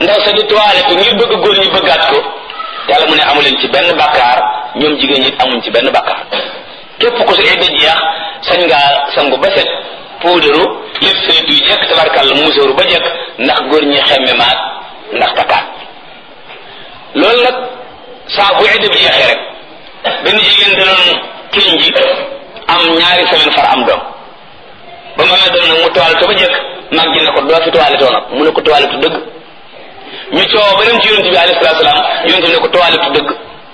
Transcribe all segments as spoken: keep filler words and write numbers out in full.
ndaw sa di toilette ngir bëgg góor ñi bëggaat ko yàlla mu ne amu leen ci benn bakkaar ñoom jigéen ñi amuñ ci benn bakkaar képp ku sa idda jeex sañ ngaa sangu ba set puudaru lépp say duy jekk tabarkàlla musóoru ba jekk ndax góor ñi xemme maat ndax takkaat loolu nag saa bu idda bi jeexee rek benn jigéen da doon kiñ ji am ñaari semaine far am doom ba ma doon nag mu toilette ba jekk mag ji ne ko doo fi toilette nag mu ne ko toilette dëgg ñu coow ba dem ci yonent bi alayhi salaatu salaam yonent bi ne ko toilette dëgg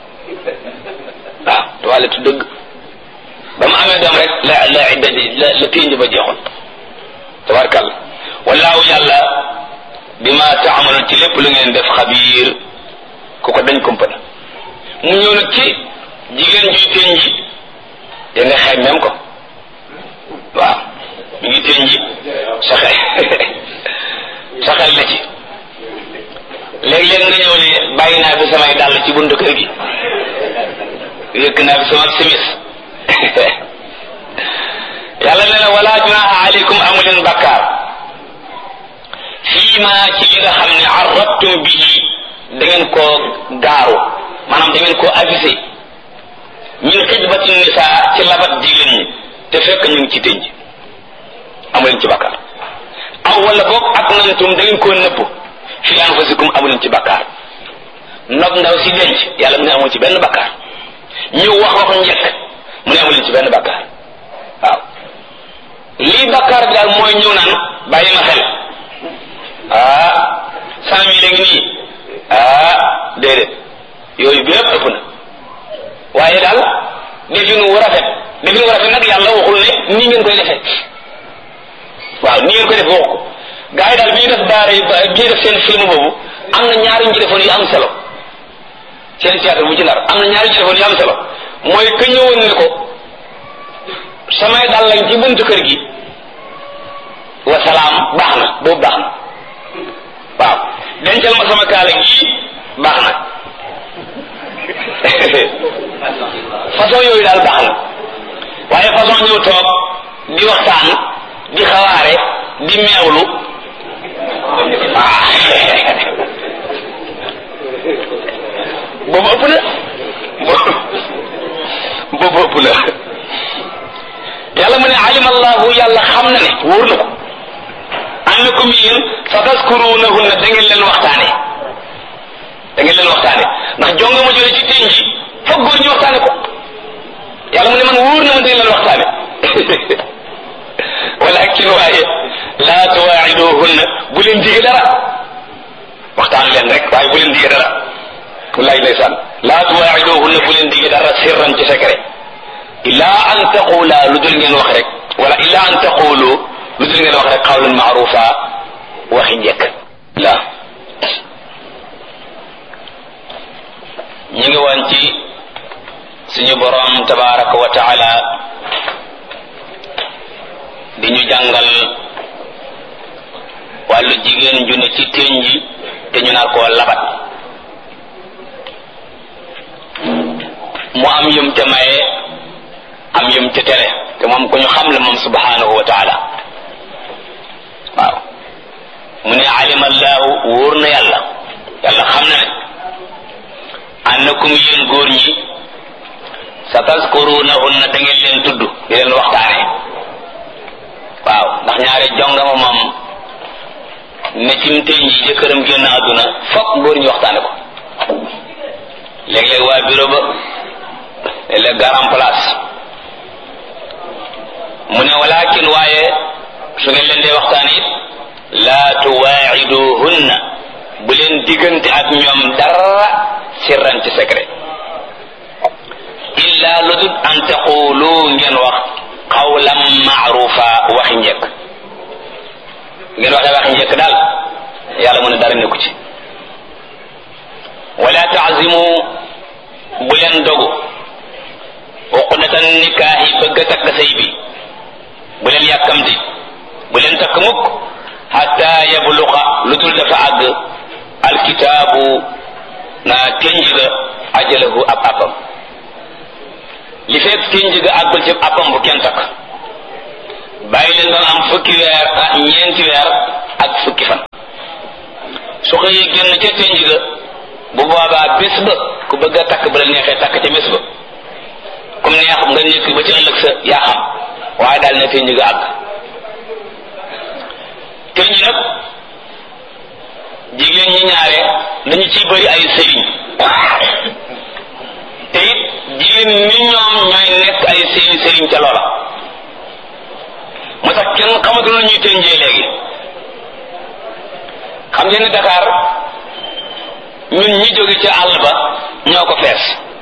waaw toilette dëgg ba mu amee doom rek la la idda la la ténj ba jeexoon tabarkàlla wallaahu yàlla bi ma taamalu ci lépp lu ngeen def xabiir ku ko dañ kompana mu ñëw nag ci jigéen juy ténj te nga xeeñ même ko waaw mi ngi ténj sa xel sa xel la ci léeg-léeg nga ñëw ne bàyyi naa fi samay dàll ci buntu kër gi yëkk naa fi sama simis yàlla nee na wala junaha aleykum amu leen bakkaar fii ma ci li nga xam ne arrabtum bihi da ngeen koo gaaru maanaam da ngeen koo avisé min xidbati nisaa ci labat jigéen ñi te fekk ñu ngi ci tënj amu leen ci bakkaar aw wala boog ak nantum da ngeen koo nëpp fi anfusikum amu leen ci bakkaar nopp ndaw si denc yàlla mu ne amu ci benn bakkaar ñu wax waxu njëkk mu ne amu leen ci benn bakkaar waaw lii bakkaar bi daal mooy ñëw naan bàyyi ma xel ah cent mille ngi nii ah déedéet yooyu bi yëpp ëpp na waaye daal definu wu rafet definu wu rafet nag yàlla waxul ne nii ngeen koy defee waaw nii ngeen koy def waxu ko gars yi daal bi ñu def daara yi bi ñu def seen film boobu am na ñaari ñu defoon yu am solo seen théâtre bu ci nar am na ñaari ñu defoon yu am solo mooy que ñëwoon ne ko samay dal lañ ci buntu kër gi wa salaam baax na boobu baax na waaw dencal ma sama kaala gi baax na façon yooyu daal baax na waaye façon ñëw toog di waxtaan di xawaare di meewlu ah boobu ëpp na boobu ëpp na yàlla mu ne alima allahu yàlla xam na ne wóor na ko annakum yéen sa taskurunahunna da ngeen leen waxtaane da ngeen leen waxtaane ndax jonga ma jële ci teen ji foog góor ñu waxtaane ko yàlla mu ne man wóor na ma da ngeen leen waxtaane walakin waaye laa tuwaa'iduhunna bu leen dige dara waxtaan leen rek waaye bu leen dige dara wallaay ndeysaan laa tuwaa'iduhunna bu leen dige dara sirran ci secret illa an taqula lu dul ngeen wax rek wala illa an taqulu lu dul ngeen wax rek qawlan ma'rufa waxi njëkk la ñu ngi woon ci suñu borom tabaraka wa taala di ñu jàngal wàllu jigéen ju ne ci téñ ji te ñu naan koo labat mu am yum te maye am yum te tere te moom ko ñu xam la moom subhanahu wa taala waaw mu ne alima allahu wóor na yàlla yàlla xam na ne annakum yéen góor ñi sa taskurunahunna da ngeen leen tudd di leen waxtaane waaw ndax ñaare jongama moom ne ci téñ ji jëkkëram génn àdduna fokk góor ñi waxtaane ko léeg-léeg waa bureau ba léeg-léeg garam place mu ne walakin waaye su ngeen leen dee waxtaan it laa tuwaa'iduhunna bu leen diggante ak ñoom dara sirran ci secret illa lu dul an taqulu ngeen wax qawlan ma'rufa waxi njëkk ngeen waxee waxi njëkk daal yàlla mu ne dara nekku ci wala ta'zimu bu leen dogu uqdatan nikaahi bëgg a takk sëy bi bu leen yàkkamti bu leen takk mukk hatta yabluqa lu dul dafa àgg alkitaabu na ténj ga ajalahu ab appam li fekk ténj ga àggul ci appam bu kenn takk bàyyi leen doon am fukki weer ak ñeenti weer ak fukki fan su xëyee génn ca tenj ga bu boobaa bés ba ku bëgg a takk bu la neexee takk ca bés ba comme neex nga nekk ba ci ëllëg sa yaa xam waaye daal ne tenj ga àgg. tenj nag jigéen ñi ñaare dañu ciy bëri ay sëriñ te it jigéen ñi ñoom ñooy nekk ay seeni sëriñ ca loola moo tax kenn xamatul na ñuy tenjee léegi. xam ngeen ne Dakar ñun ñi jóge ci àll ba ñoo ko fees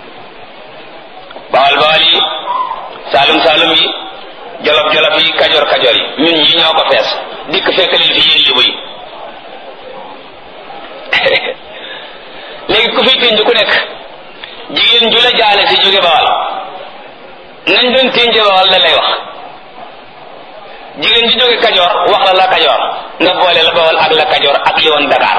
bawal bawal yi saalum saalum yi jolof jolof yi kajoor kajoor yi ñun ñi ñoo ko fees dikk fekk leen fi yéen libu yi léegi ku fiy tënj ku nekk jigéen ju la jaale si jóge bawal nañ doon tënje bawal la lay wax jigéen ju jóge kajoor wax la la kajoor nga boole la bawal ak la kajoor ak li woon Dakar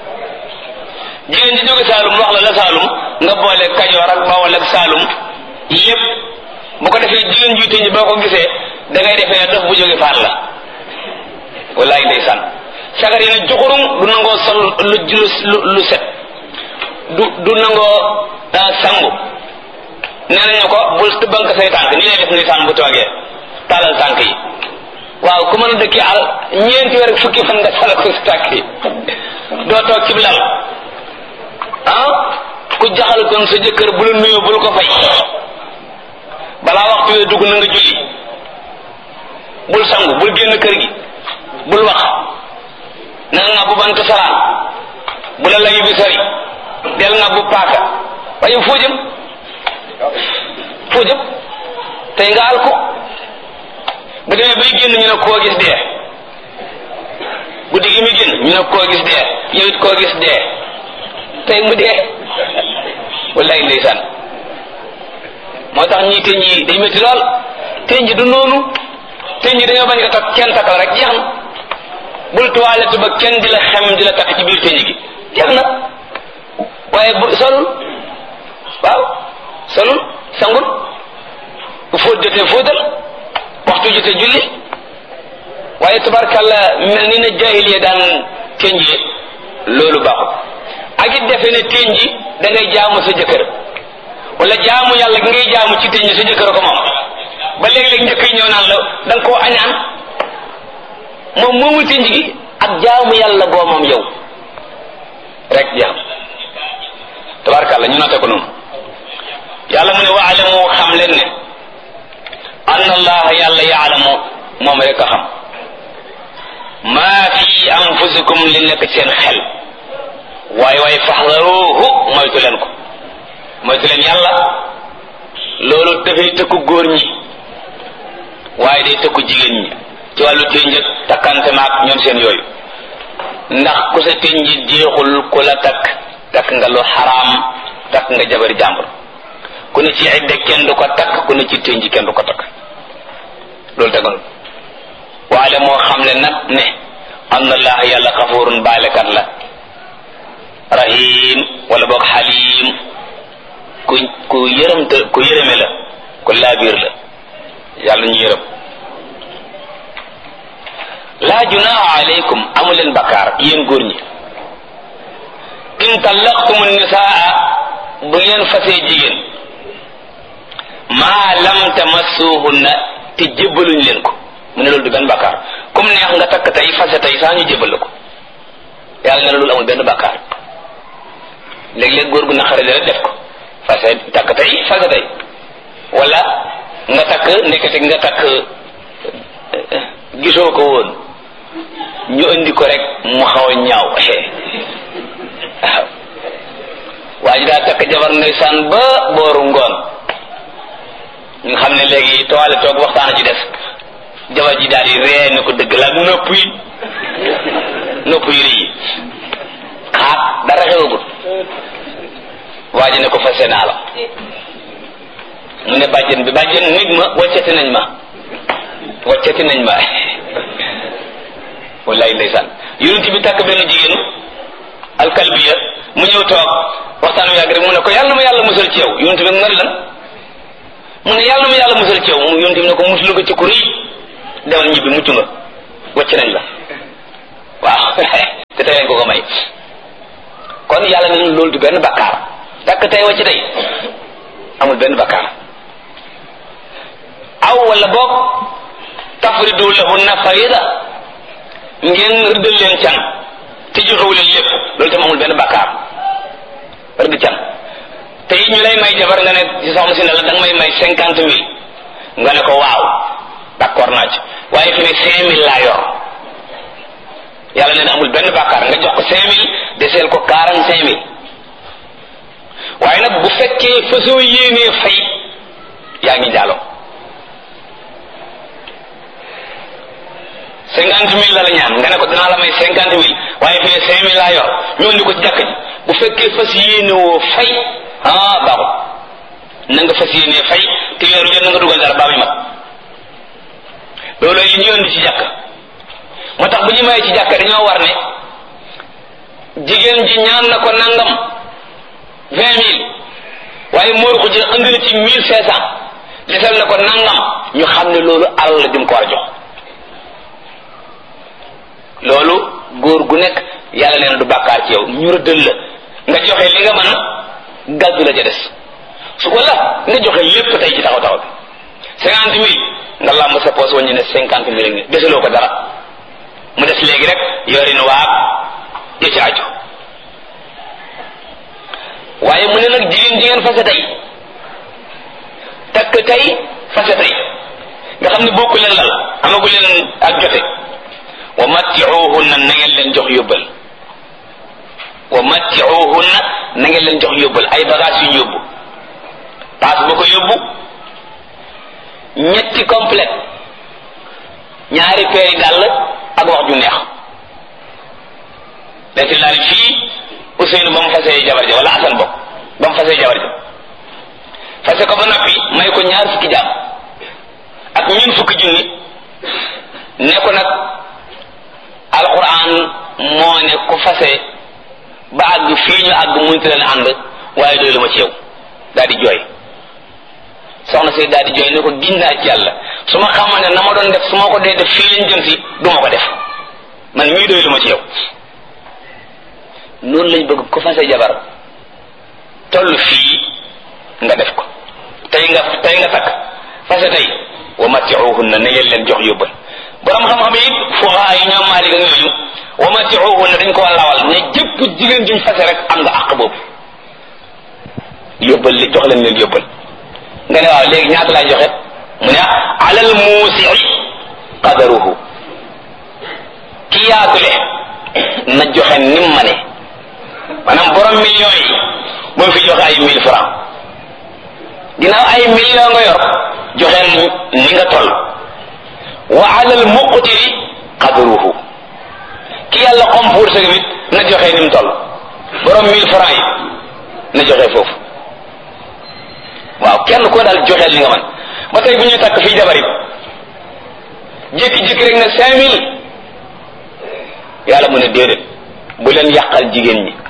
jigéen ju jóge Saalum wax la la Saalum nga boole kajoor ak bawal ak Saalum yépp bu ko defee jigéen juy tënj boo ko gisee da ngay defee ne dof bu jóge faat la wallaay ndeysaan sagar yi ne juxurum du nangoo sol lu lu lu set du du nangoo sangu nee nañu ko bul tëbbank say tànk nii lay def ndeysaan bu toogee taalal tànk yi waaw ku mën a dëkki al ñeenti weer fukki fan nga sala ko si tànk yi doo toog ci lal ah ku jaxal kon sa jëkkër bu la nuyoo bul ko fay balaa waxtu wee dugg na nga julli bul sangu bul génn kër gi bul wax na nga bu bant saraan bu la layu bi sori del nga bu paaka waaye foo jëm foo jëm tey nga al ko bu demee bay génn ñu ne koo gis dee guddi gi muy génn ñu ne koo gis dee yow it koo gis dee tey mu dee wallaay ndeysaan moo tax ñii teñ yi day métti lool teñ ji du noonu teñ ji dañoo bañ nga takk kenn takkal rek jeex na bul toilette ba kenn di la xem di la takk ci biir teñ gi jeex na waaye bu solul waaw solul sangul bu fóot jotee fóotal waxtu jotee julli waaye tabarkàlla mel ni na jaahiliya daan tenjee loolu baaxul ak it defe ne tenji da ngay jaamu sa jëkkër wala jaamu yàlla gi ngay jaamu ci tenji sa jëkkër ko moom ba léeg-léeg njëkk yi ñëw naan la da nga koo añaan moom moomul tenji gi ak jaamu yàlla goo moom yow rek jaam tabarkàlla ñu nate ko noonu yàlla mu ne waalamu xam leen ne anna allaha yàlla yaalamu moom rek a xam maa fi anfusikum li nekk seen xel waaye waaye faxdaruhu moytu leen ko moytu leen yàlla loolu dafay tëkku góor ñi waaye day tëkku jigéen ñi ci wàllu ténj ak takkante maak ñoom seen yooyu ndax ku sa ténj jeexul ku la takk takk nga lu xaraam takk nga jabari jàmbur ku ne ci idda kenn du ko takk ku ne ci ténj kenn du ko takk loolu tegoon waale moo xam ne nag ne anna allah yàlla xafurun baalekat la rahim wala boog xalim ku ku yërëmte ku yërëme la ku laabiir la yàlla ñu yërëm laa junaaha alaykum amu leen bakkaar yéen góor ñi in tallaqtumu nisaa bu ngeen fasee jigéen maa lam tamassuhunna te jébbaluñ leen ko mu ne loolu du benn bakkaar comme neex nga takk tey fase tey saa ñu jébbal la ko yàlla ne loolu amul benn bakkaar léeg-léeg góor gu naqare rek def ko fase takk tey fase tey wala nga takk nekkati nga takk gisoo ko woon ñu indi ko rek mu xaw a ñaaw waaw waa ji daa takk jabar ndeysaan ba booru ngoon ñu xam ne léegi toile toog waxtaan ci des jabar ji daal di ree ne ko dëgg la nopp yi nopp yi rëy xaat dara xewagut waa ji ne ko fase naa la mu ne bàjjen bi bàjjen nit ma waccati nañ ma waccati nañ ma wallaay ndeysaan yonent bi takk benn jigéen alkalbiya mu ñëw toog waxtaan wi yàgg rek mu ne ko yàlla na ma yàlla musal ci yow yonent bi nga lan mu ne yàlla na ma yàlla musal ci yow mu yonent bi ne ko muslu ko ci ku rëy demal ñibbi mucc nga wacc nañ la waaw te tey lañ ko ko may benn bakkaar takk tey wa ci tey amul benn bakkaar aw wala boog tafridu lahunna farida ngeen rëddal leen can te joxewu leen lépp loolu tam amul benn bakkaar rëdd can te ñu lay may jabar nga ne ci soxna si ne la da nga may may cinquante mille nga ne ko waaw d'accord naa ci waaye fi ne cinq mille laa yor yàlla nee na amul benn bakkaar nga jox ko cinq mille deseel ko quarante cinq mille waaye nag bu fekkee fasoo yéenee fay yaa ngi jaaloo cinquante mille la la ñaan nga ne ko dinaa la may cinquante mille waaye fi ne cinq mille laa yor ñoo ndi ko ci jàkk ji bu fekkee fas yéene woo fay ah baaxul na nga fas yéene fay te weeru jot na nga dugal dara baa muy mat loolu li ñu yoon ci jàkk moo tax bu ñu mayee ci jàkk dañoo war ne jigéen ji ñaan na ko nangam vingt mille waaye móor ko ci andi na ci mille cinq cent desal na ko nangam ñu xam ne loolu alal la jëm ko war a jox loolu góor gu nekk yàlla nee na du bàkkaar ci yow ñu rëddal la nga joxe li nga mën gàddu la ca des su ko la nga joxe lépp tey ci taxaw taxaw bi cinquante mille nga làmb sa poos waññi ne cinquante mille ngi desaloo ko dara mu des léegi rek yorin waab ya ci aju waaye mu ne nag jigéen jigéen fase tey takk tey fase tey nga xam ne bokku leen lal amagu leen ak jote wa matti'uhunna na ngeen leen jox yóbbal wa matti'uhunna na ngeen leen jox yóbbal ay bagages yu ñu yóbbu paas ba ko yóbbu ñetti complète ñaari peeri dàll ak wax ju neex dati laal fii Ousseynou ba mu fasee jabar ja wala Assane bokk ba mu fasee jabar ja fase ko ba noppi may ko ñaar fukki jaam ak ñun fukki junni ne ko nag alquran moo ne ku fase ba àgg fii ñu àgg munti leen ànd waaye doy lu ma ci yow daal di jooy soxna si daal di jooy ne ko giñ naa ci yàlla su ma xamoon ne na ma doon def su ma ko dee def fii lañ jëm si du ma ko def man mii doy lu ma ci yow noonu lañ bëgg ku fase jabar toll fii nga def ko tey nga tey nga takk fase tey wa matti'uhunna na ngeen leen jox yóbbal borom xam-xam yi fuqaha yi ñoom Maalik ak ñooñu wa matti'uhunna dañ ko lawal ne jëpp jigéen juñ fase rek am nga àq boobu yóbbal li jox leen leen yóbbal nga ne waaw léegi ñaata laay joxe mu ne alal muusi'i qadaruhu ki yaatule na joxe nim ma ne maanaam borom millions yi bu fi joxe ay mille francs ginnaaw ay millions nga yor joxe ni nga toll wa alal muqtiri qadruhu ki yàlla xam pour sa nit na joxe ni mu toll borom mille francs yi na joxe foofu waaw kenn koo daal joxeel li nga man ba tey bu ñuy takk fii jabar yi jékki-jékki rek ne cinq mille yàlla mu ne déedéet bu leen yàqal jigéen ñi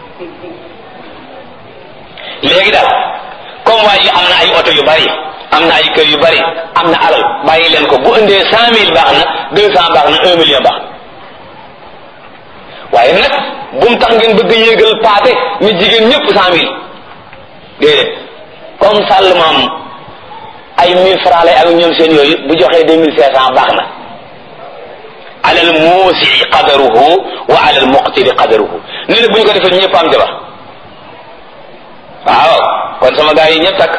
léegi daal comme waa ji am na ay oto yu bari am na ay kër yu bari am na alal bàyyi leen ko bu indee cent mille baax na deux cent baax na un million baax na waaye nag bu mu tax ngeen bëgg yéegal paate ni jigéen ñëpp cent mille déedéet comme sàll moom ay mille francs lay ak ñoom seen yooyu bu joxee deux mille cinq cent baax na alal muusi qadaruhu wa alal muqtiri qadaruhu nee na bu ñu ko defee ñëpp am jabar waaw kon sama gars yi ñëpp takk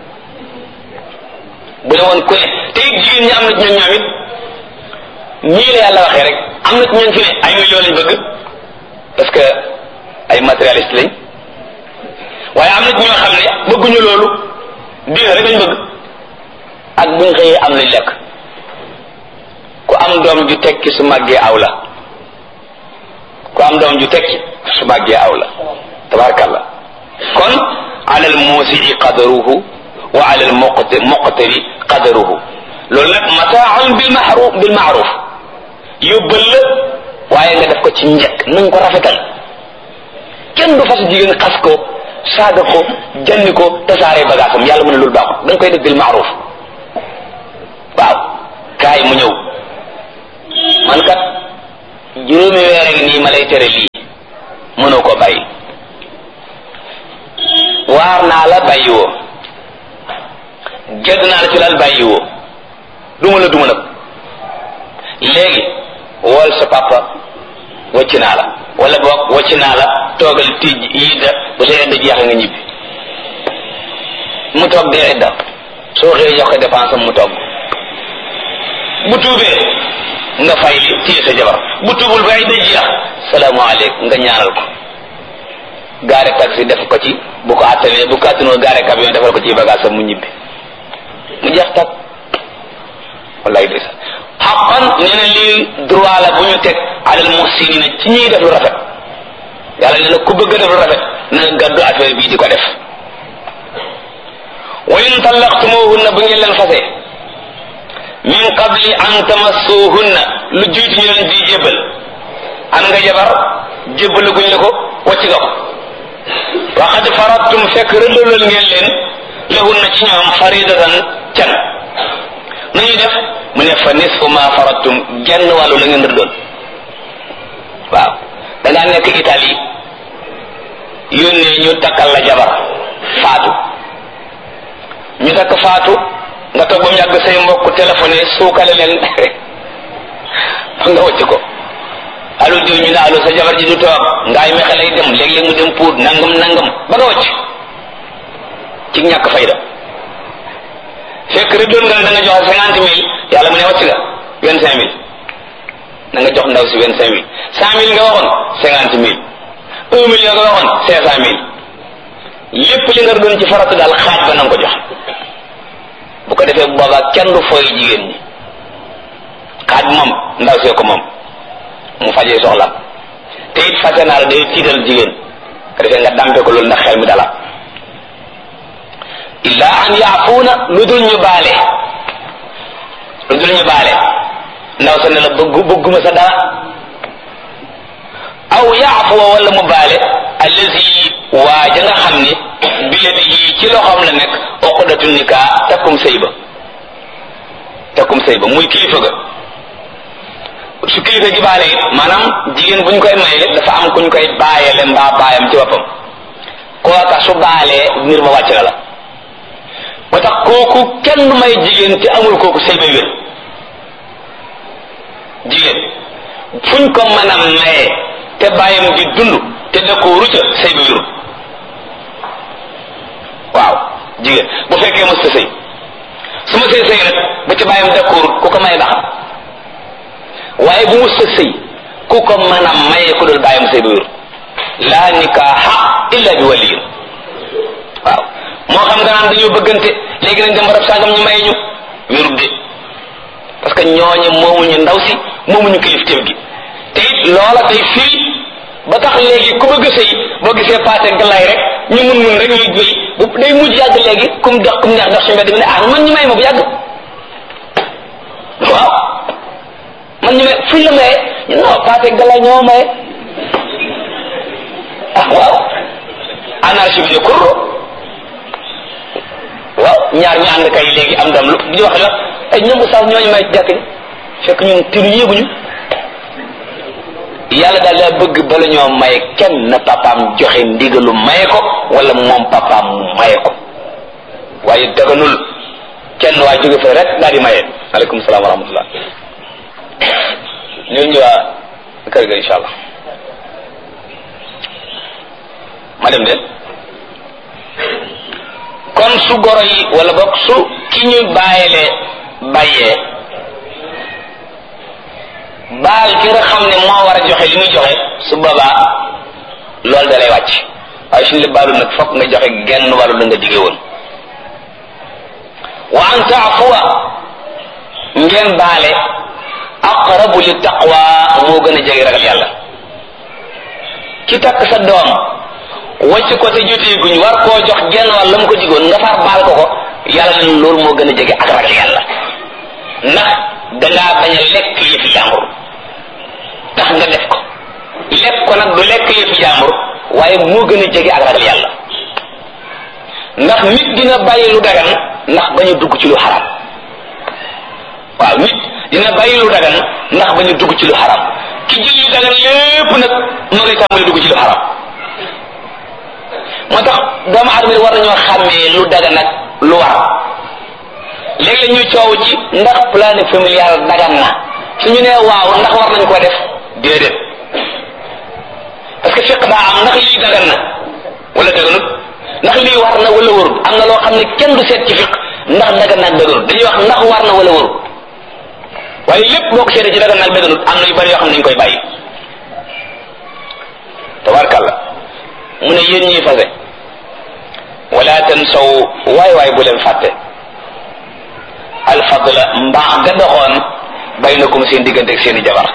bu ne woon ku ne te jigéen ñi am na ci ñoom ñoom it ñii la yàlla waxee rek am na ci ñoom fi ne ay millions lañ bëgg parce que ay matérialiste lañ waaye am na ci ñoo xam ne bëgguñu loolu diine rek lañ bëgg ak buñ xëyee am lañ lekk ku am doom ju tekki su màggee aw la ku am doom ju tekki su màggee aw la tabarakallah kon alal muusi'i qadaruhu wa alal muqtiri qadaruhu loolu nag mata'un bil ma'ruf bil ma'ruf yóbbal la waaye nga def ko ci njëkk nañ ko rafetal kenn du fas jigéen xas ko saaga ko janni ko tasaaree bagaasam yàlla mu ne loolu baaxul dañ koy def bil ma'ruf waaw kaay mu ñëw man kat juróomi weer ak nii ma lay tere lii mënoo koo bàyyi waar naa la bàyyiwoo gedd naa la ci lal bàyyiwoo duma la duma nag léegi wool sa papa wacc naa la wala boog wacc naa la toogal tij yidda bu sa yedda jeexe nga ñibbi mu toog dee idda soo xëyee jox ko dépense am mu togg bu tuubee nga fay li téye sa jabar bu tuubul ba idda jeex salaamaaleykum nga ñaanal ko gaare taxi def ko ci bu ko attanee bu ko attanoo gaare camion defal ko ci bagage am mu ñibbi mu jeex tag wallaay des xaqan nee na lii droit la bu ñu teg alal muhsinina ci ñuy def lu rafet yàlla nee na ku bëgg a def lu rafet na nga gàddu affaire bii di ko def wa in tallaqtumuhunna bu ngeen leen fasee min qabli an tamassuhunna lu jiitu ñu leen di jébbal am nga jabar jébbalu guñ la ko wacc nga ko wa qad faradtum fekk rëddalal ngeen leen lahunna ci ñoom faridatan can nu ñuy def mu ne fa nisfu ma faradtum genn wàllu la ngeen rëddoon waaw da ngaa nekk Italie yónnee ñu takkal la jabar faatu ñu takk faatu nga toog ba mu yàgg say mbokk téléphoné suukale leen fa nga wacc ko allo diw ñu ne allo sa jabar ji du toog ngaay mexe lay dem léeg-léeg mu dem puut nangam nangam ba nga wacc ci ñàkk fayda fekk rek doon nga ne da nga joxe cinquante mille yàlla mu ne wacc nga vingt cinq mille na nga jox ndaw si vingt cinq mille cent mille nga waxoon cinquante mille un million nga waxoon cinq cent mille lépp li nga doon ci faratu daal xaaj ba na nga ko jox bu ko defee boobaa kenn du fooy jigéen ñi xaaj moom ndaw see ko moom mu fajee soxlaam te it fase naa la day tiital jigéen ko defee nga dampe ko loolu ndax xel mi dala illa an yaafuuna lu dul ñu baale lu dul ñu baale ndaw sa ne la bëggu bëgguma sa dara aw yaafuwa wala mu baale allazi waaja nga xam ni biyadihi ci loxoom la nekk uqdatu nikaa takkum sëy ba takkum sëy ba muy kilifa ga su kilifa gi baale it maanaam jigéen bu ñu koy maye dafa am ku ñu koy bàyyele mbaa baayam ci boppam kooka su baalee mbir ma wàcc na la ba tax kooku kenn may jigéen te amul kooku sëy ba wér jigéen fuñ ko mën a maye te bàyyam di dund te da ko rucca sëy ba wérul waaw jigéen bu fekkee mos ta sëy su ma sëy sëy nag ba ci bàyyam d'accord ku ko maye baax waaye bu mos ta sëy ku ko mën a maye ku dul bàyyam sëy ba wérul laa nikaaha illa bi waliyin waaw moo xam nga naan dañoo bëggante léegi nañ dem barab sàngam ñu maye ñu wérul de parce que ñooñu moomuñu ndaw si moomuñu kilifteef gi te it loola day fii ba tax léegi ku bëgg a sëy boo gisee paase galaay rek ñu mun mun rek ñuy wéy bu day mujj yàgg léegi kum dox kum neex dox si mbedd mi ne ah man ñu may ma bu yàgg waaw man ñu may fuñ la maye ñu non paase galaay ñoo maye ah waaw anarchie bi ne kurro waaw ñaar ñu ànd kay léegi am dam lu di wax la ay ñoom sax ñooñu may jàkk ni fekk ñun tinu yéeguñu yàlla daal daa bëgg bala ñoo maye kenn na papaam joxe ndigalu maye ko wala moom papaam mu maye ko waaye daganul kenn waa jóge fa rek daal di maye. aleykum salaam wa rahmatullah ñoo ñëwaa kër ga insha allah ma dem de kon su goro yi wala boog su ki ñu bàyyeele bàyyee baal ki nga xam ne moo war a joxe li muy joxe su boobaa loolu da lay wàcc waaye suñu la baalu nag fokk nga joxe genn wàllu la nga dige woon wa an taafuwa ngeen baale aqrabu li taqwa moo gën a jege ragal yàlla ki takk sa doom wàcc ko te joteeguñ war koo jox genn wàll la mu ko digoon nga far baal ko ko yàlla na loolu moo gën a jege ak ragal yàlla ndax dangaa bañ a lekk yëfi jàmbur tax nga def ko lekk ko nag du lekk yëfi jàmbur waaye moo gën a jege ak ragal yàlla ndax nit dina bàyyi lu dagan ndax bañ a dugg ci lu xaram waaw nit dina bàyyi lu dagan ndax bañ a dugg ci lu xaram ki jël lu dagan lépp nag moo ngay tàmbali dugg ci lu xaram moo tax doomu aadama yi war nañoo xàmmee lu dagan nag lu war léegi la ñuy coow ci ndax planning familial dagan na suñu nee waaw ndax war nañ ko def déedéet parce que fiq daa am ndax lii dagan na wala daganut ndax lii war na wala warut am na loo xam ne kenn du seet ci fiq ndax dagan naag daganut dañuy wax ndax war na wala warut waaye lépp boo ko seetee ci dagan naag daganut am na yu bari yoo xam ne dañ koy bàyyi tabarkàlla mu ne yéen ñiy fase wala tansaw waay waay bu leen fàtte alfadla mbaax ga doxoon baynakum seen diggante ak seeni jabar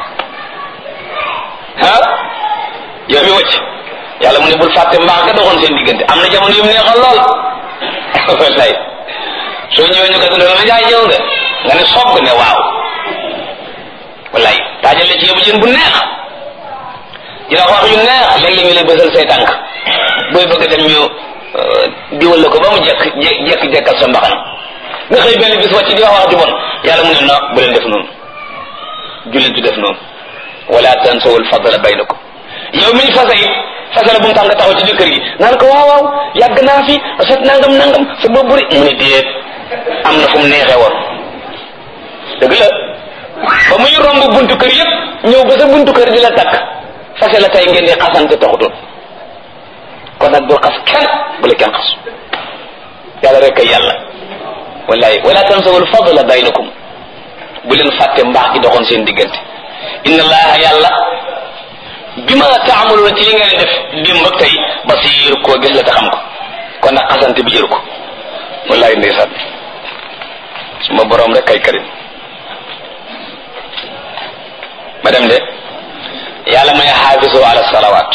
ah yow mi wëcc yàlla mu ne bul fàtte mbaax ga doxoon seen diggante am na jamono yu mu neexoon lool wallaay soo ñëwee ñu ko dund ma jaay ñëw nga nga ne soog ne waaw wallaay taajal la ci yóbbu jën bu neex dina wax yu neex léeg-léeg ñu lay bësal say tànk booy bëgg dem ñu diwal la ko ba mu jekk jekk jekkal sa mbaxana nga xëy benn bis wàcc di wax wax ju bon yàlla mu ne na bu leen def noonu jullit du def noonu wala tansawul fadla baynakum yow miñ fase it fase la bu mu tax nga taxaw ci jëkkër gi naan ko waaw waaw yàgg naa fi sot nangam nangam sa bopp buri mu ne déet am na fu mu neexee woon dëgg la ba muy romb buntu kër yépp ñëw ba sa buntu kër di la takk fase la tey ngeen di xasante taxutoon kon nag bul xas kenn bu la kenn xas yàlla rek kay yàlla wallahi wala tansawul fadla baynakum bu leen fàtte mbaax gi doxoon seen diggante inna allaha yàlla bima taamaluuna ci li ngeen def démb ak tey basiir koo gis la te xam ko kon nag xasante bi jëru ko wallahi ndeysaan suma borom rek kay karim ma dem de yàlla may xaafisu ala salawaat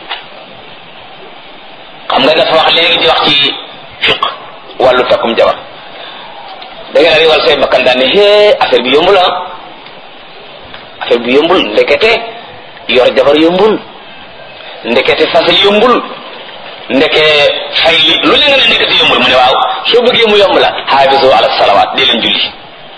xam nga dafa wax léegi di wax ci fiq wàllu takkum jabar da nga riwal say bakkan daan ne hee affaire bi yombul ah affaire bi yombul ndekete yor jabar yombul ndekete fasal yombul ndeke fay li lu leen nga ne ndekete yombul mu ne waaw soo bëggee mu yomb la xaafisu ala salawaat dee leen julli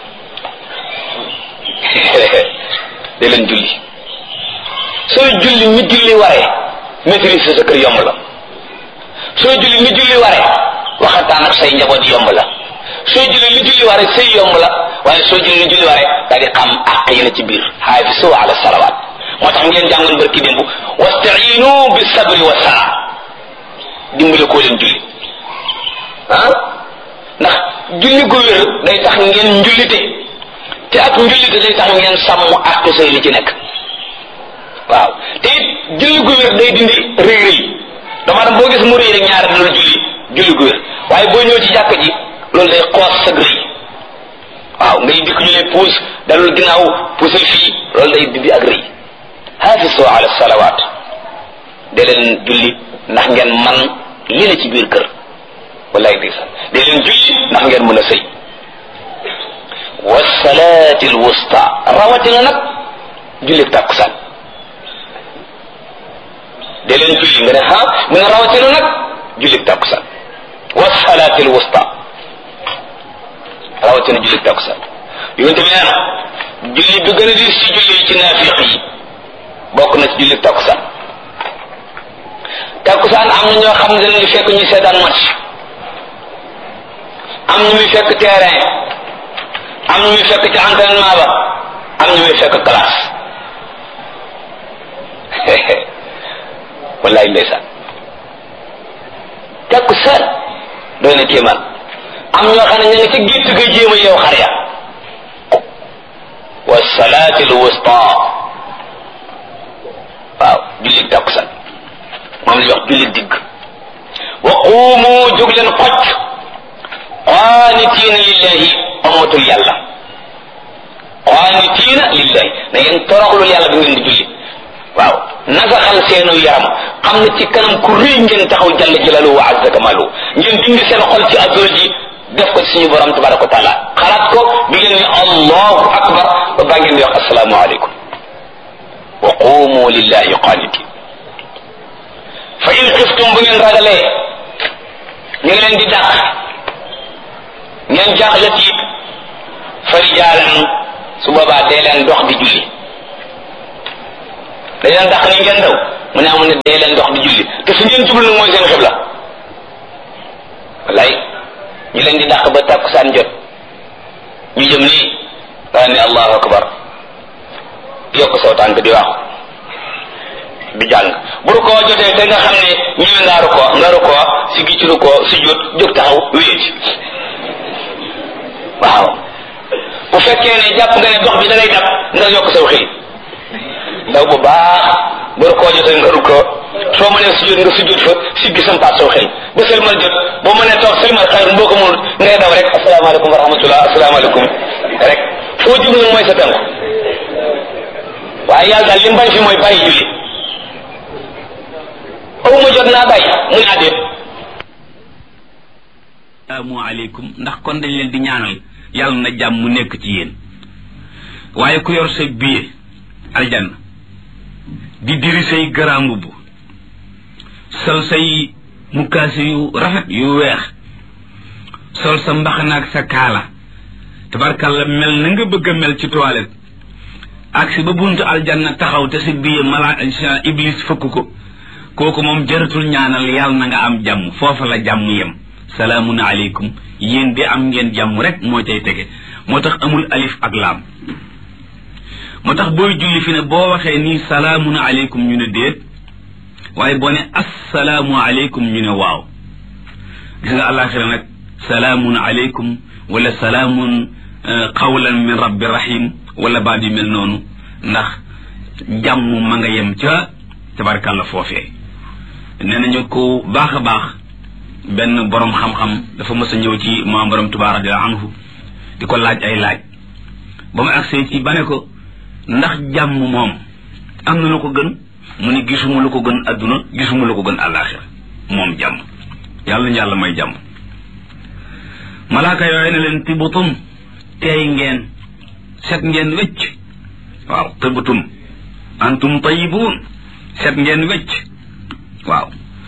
dee leen julli sooy julli mi julli waree maîtrise sa kër yomb la sooy julli mi julli waree waxataan ak say njaboot yomb la sooy julli li julli waree say yomb la waaye sooy julli li julli waree daa di xam àq yi na ci biir xaafisu ala salawaat moo tax ngeen jàngoon barki démb wastainu bi sabri wa sala dimbale koo leen julli ah ndax julli gu wér day tax ngeen njullite te ak njullite day tax ngeen sàmm àq say li ci nekk waaw te it julli gu wér day dindi rëy rëy dama dem boo gis mu rëy rek ñaari loolu julli julli gu wér waaye boo ñëw ci jàkk ji loolu day xoos sa rëy waaw ngay dikk ñu lay puus dalul ginnaaw puusal fii loolu day dindi ak rëy hafisu ala salawaat de leen julli ndax ngeen man li la ci biir kër wallaay ndeysaan de leen julli ndax ngeen mën a sëy wasalaati al wusta rawatina nag julli tàkkusaan de leen julli nga ne ha mu ne rawatina nag julli tàkkusaan wasalaati al wusta rawatina julli tàkkusaan yonent bi nee na julli bi gën a diis ci julli ci naafiq yi bokk na ci julli takkusaan takkusaan am na ñoo xam ne dañuy fekk ñu seetaan match am ñu muy fekk terrain am ñu muy fekk ci entraînement ba am ñu muy fekk classe wallaay ndeysaan takkusaan doy na kéemaan am ñoo xam ne ñu ngi ci gétt ga jéem a yow xar ya wa salaati al wusta waaw jullit takkusaan moom la ñuy wax jullit digg wa quumu jóg leen xocc qaanitiina lillahi amatul yàlla qaanitiina lillahi na ngeen toroxlul yàlla bi ngeen di julli waaw nasaxal seenu yaram xam ne ci kanam ku rëy ngeen taxaw jalla jalaaluhu wa azza kamaaluhu ngeen dindi seen xol ci azol ji def ko ci suñu borom tabaraka wa taala xalaat ko bi ngeen ni allahu akbar ba baa ngeen di wax assalaamu aleykum wa qumu lillahi qaanitin fa in xiftum bu ngeen ragalee ñu ngi leen di dàq ngeen jaaxle tiit fa rijaalan su boobaa dee leen dox di julli dañ leen dàq ni ngeen daw mu ne amul ne dee leen dox di julli te fi ngeen jublu nag mooy seen xibla yokk saw tànk di wax di jàng bu rukkoo jotee te nga xam ne ñëwe nga rukkoo nga rukkoo si gi ci rukkoo si jot jóg taxaw wéet waaw bu fekkee ne jàpp nga ne dox bi da ngay dab nga yokk saw xëy ndaw bu baax bu rukkoo jotee nga rukkoo soo mënee si jot nga si jot fa si gi sampaat saw xëy ba sëlmal jot boo mënee toog sëlmal xayr boo ko mënul ngay daw rek asalaamaaleykum wa rahmatullah asalaamaaleykum rek foo jub nag mooy sa tànk waaye yàlla daal li mu bañ fi mooy bàyyi julli aw ma jot naa bàyyi mu ne àddee assalaamu aleykum ndax kon dañ leen di ñaanal yàlla na jàmm mu nekk ci yéen waaye ku yor sa billet aljanna di diri say grand mbubb sol say mukaasi yu rafet yu weex sol sa mbaxana ak sa kaala tabarkalla mel na nga bëgg a mel ci toilette ak si ba buntu aljanna taxaw te si billet mala iblis fëkk ko kooku moom jaratul ñaanal yàlla na nga am jàmm foofa la jàmm yem salaamun aleykum yéen di am ngeen jàmm rek moo cay tege moo tax amul alif ak laam moo tax booy julli fi ne boo waxee nii salaamun aleykum ñu ne déet waaye boo ne assalaamu aleykum ñu ne waaw gis nga àllaaxira nag salaamun aleykum wala salaamun qawlan min rabbi rahim wala baat yu mel noonu ndax jàmm ma nga yem ca tabarkàlla foofee nee nañu ko baax a baax benn borom xam-xam dafa mës a ñëw ci maam borom Tuubaa radiyallaahu anhu di ko laaj ay laaj ba mu agsee ci ba ne ko ndax jàmm moom am na lu ko gën mu ne gisuma lu ko gën adduna gisuma lu ko gën àllaaxira moom jàmm yàlla na yàlla may jàmm malaaka yooyu ne leen tibutum teey ngeen set ngeen wecc waaw tibutum antum tayibuun set ngeen wecc waaw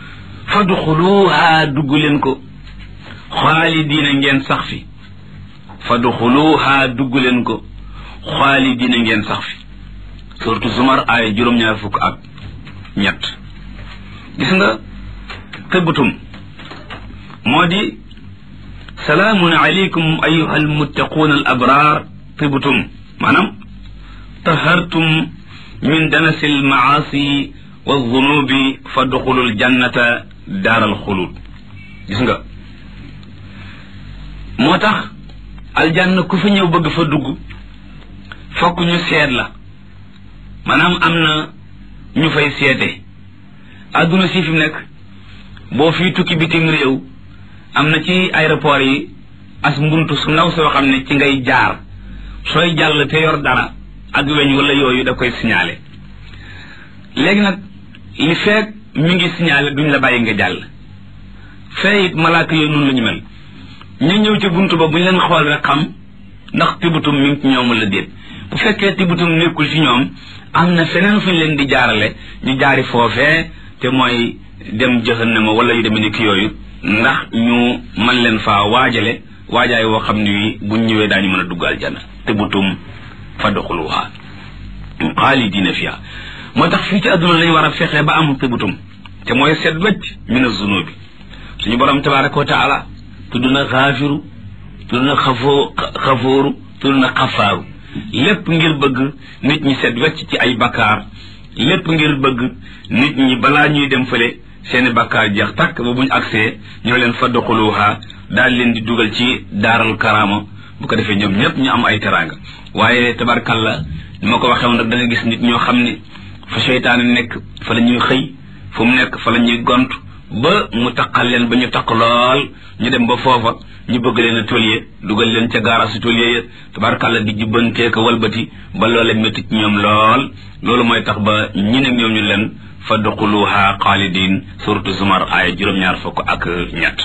fadxuluha dugg leen ko xaalidiina ngeen sax fi fadxuluha dugg leen ko xaalidiina ngeen sax fi surtout Zumar ay juróom-ñaar fukk ak ñett gis nga tëbbatum moo di salaamun aleykum ayuha almuttaquun al abraar tëbbatum maanaam tahartum min danasi almaasi wa zunubi fadxulu aljannata daaral xulud gis nga moo tax aljanna ku fa ñëw bëgg fa dugg fokk ñu seet la maanaam am na ñu fay seete adduna si fi mu nekk boo fii tukki bitim réew am na ci aéroport yi as mbuntu su ndaw soo xam ne ci ngay jaar sooy jàll te yor dara ak weñ wala yooyu da koy signalé léegi nag li feek mi ngi signalé duñ la bàyyi nga jàll fee it malaaka yooyu noonu la ñu mel ñu ñëw ci buntu ba bu ñu leen xool rek xam ndax tibutum mi ngi ci ñoom la déet bu fekkee tibutum nekkul ci ñoom am na feneen fu ñu leen di jaarale ñu jaari foofee te mooy dem jahannama wala yu demee ni ki yooyu ndax ñu man leen faa waajale waajaay woo xam ni buñ ñëwee daañu mën a dugg aljanna tibutum fadxuluha xaalidiina fiha moo tax fii ci adduna lañu war a fexe ba am tibutum te mooy seet wecc min az-zunubi suñu borom tabaraka wa taala tudd na xaafiru tudd na xafoo xafooru tudd na xafaaru lépp ngir bëgg nit ñi seet wecc ci ay bakkaar lépp ngir bëgg nit ñi balaa ñuy dem fële seeni bakkaar jeex tàkk ba buñ agsee ñoo leen fadxuluha daal leen di dugal ci daaral karaama bu ko defee ñoom ñëpp ñu am ay teraanga waaye tabarkalla ni ma ko waxee woon rek da nga gis nit ñoo xam ne fa seytaane nekk fa la ñuy xëy fu mu nekk fa la ñuy gont ba mu taqal leen ba ñu taq lool ñu dem ba foofa ñu bëgg leen a toliyee dugal leen ca gaara si toliyee ya tabarkalla di jubbantee ko walbati ba loolee métti ci ñoom lool loolu mooy tax ba ñi ne ñoom ñu leen fadxuluha xaalidin suratu Zumar aaya juróom-ñaar fukk ak ñett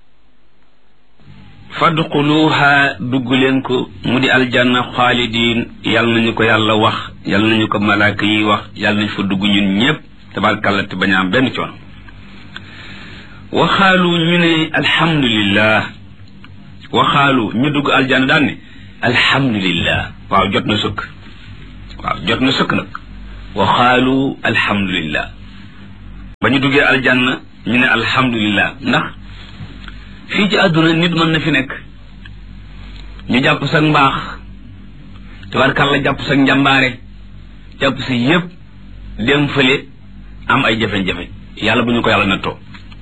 fadxuluha dugg leen ko mu di aljanna xaalidin yàlla nañu ko yàlla wax yàlla nañu ko malaaka yi wax yàlla nañu fa dugg ñun ñëpp tabarkalla te bañ a am benn coono waxaalu ñu ne alhamdulillah waxaalu ñu dugg aljanna daan ne alhamdulillah waaw jot na sëkk waaw jot na sëkk nag waxaalu alhamdulillah ba ñu duggee aljanna ñu ne alhamdulillah ndax fii ci àdduna nit mën na fi nekk ñu jàpp sa mbaax tabarkalla jàpp sa njàmbaare jàpp si yëpp dem fële am ay jafe-jafe yàlla bu ñu ko yàlla nattoo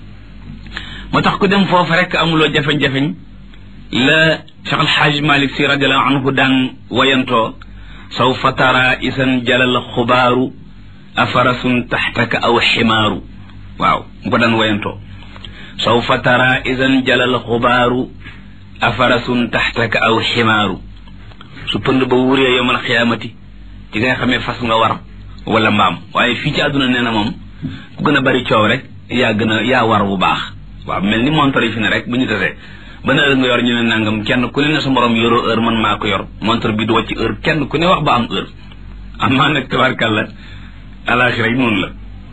moo tax ku dem foofu rek amuloo jafe-jafe la Cheikh Al Hadj Malick Sy radiallahu anhu daan wayantoo sawfa tara isan jalal xubaaru afarasun taxtaka aw ximaaru waaw mu ko daan wayantoo sawfa tara isan jalal xubaaru afarasun taxtaka aw ximaaru su pënd ba wuree yawmal xiyaamati ci nga xamee fas nga war wala mbaam waaye fii ci àdduna nee na moom ku gën a bari coow rek yaa gën a yaa war bu baax waaw mel ni montor yi fi ne rek bu ñu tasee ban heure nga yor ñu ne nangam kenn ku ne ne sa morom yoroo heure man maa ko yor montor bi du wàcc heure kenn ku ne wax ba am heure am maa nag tabarkàlla alaxira yi noonu la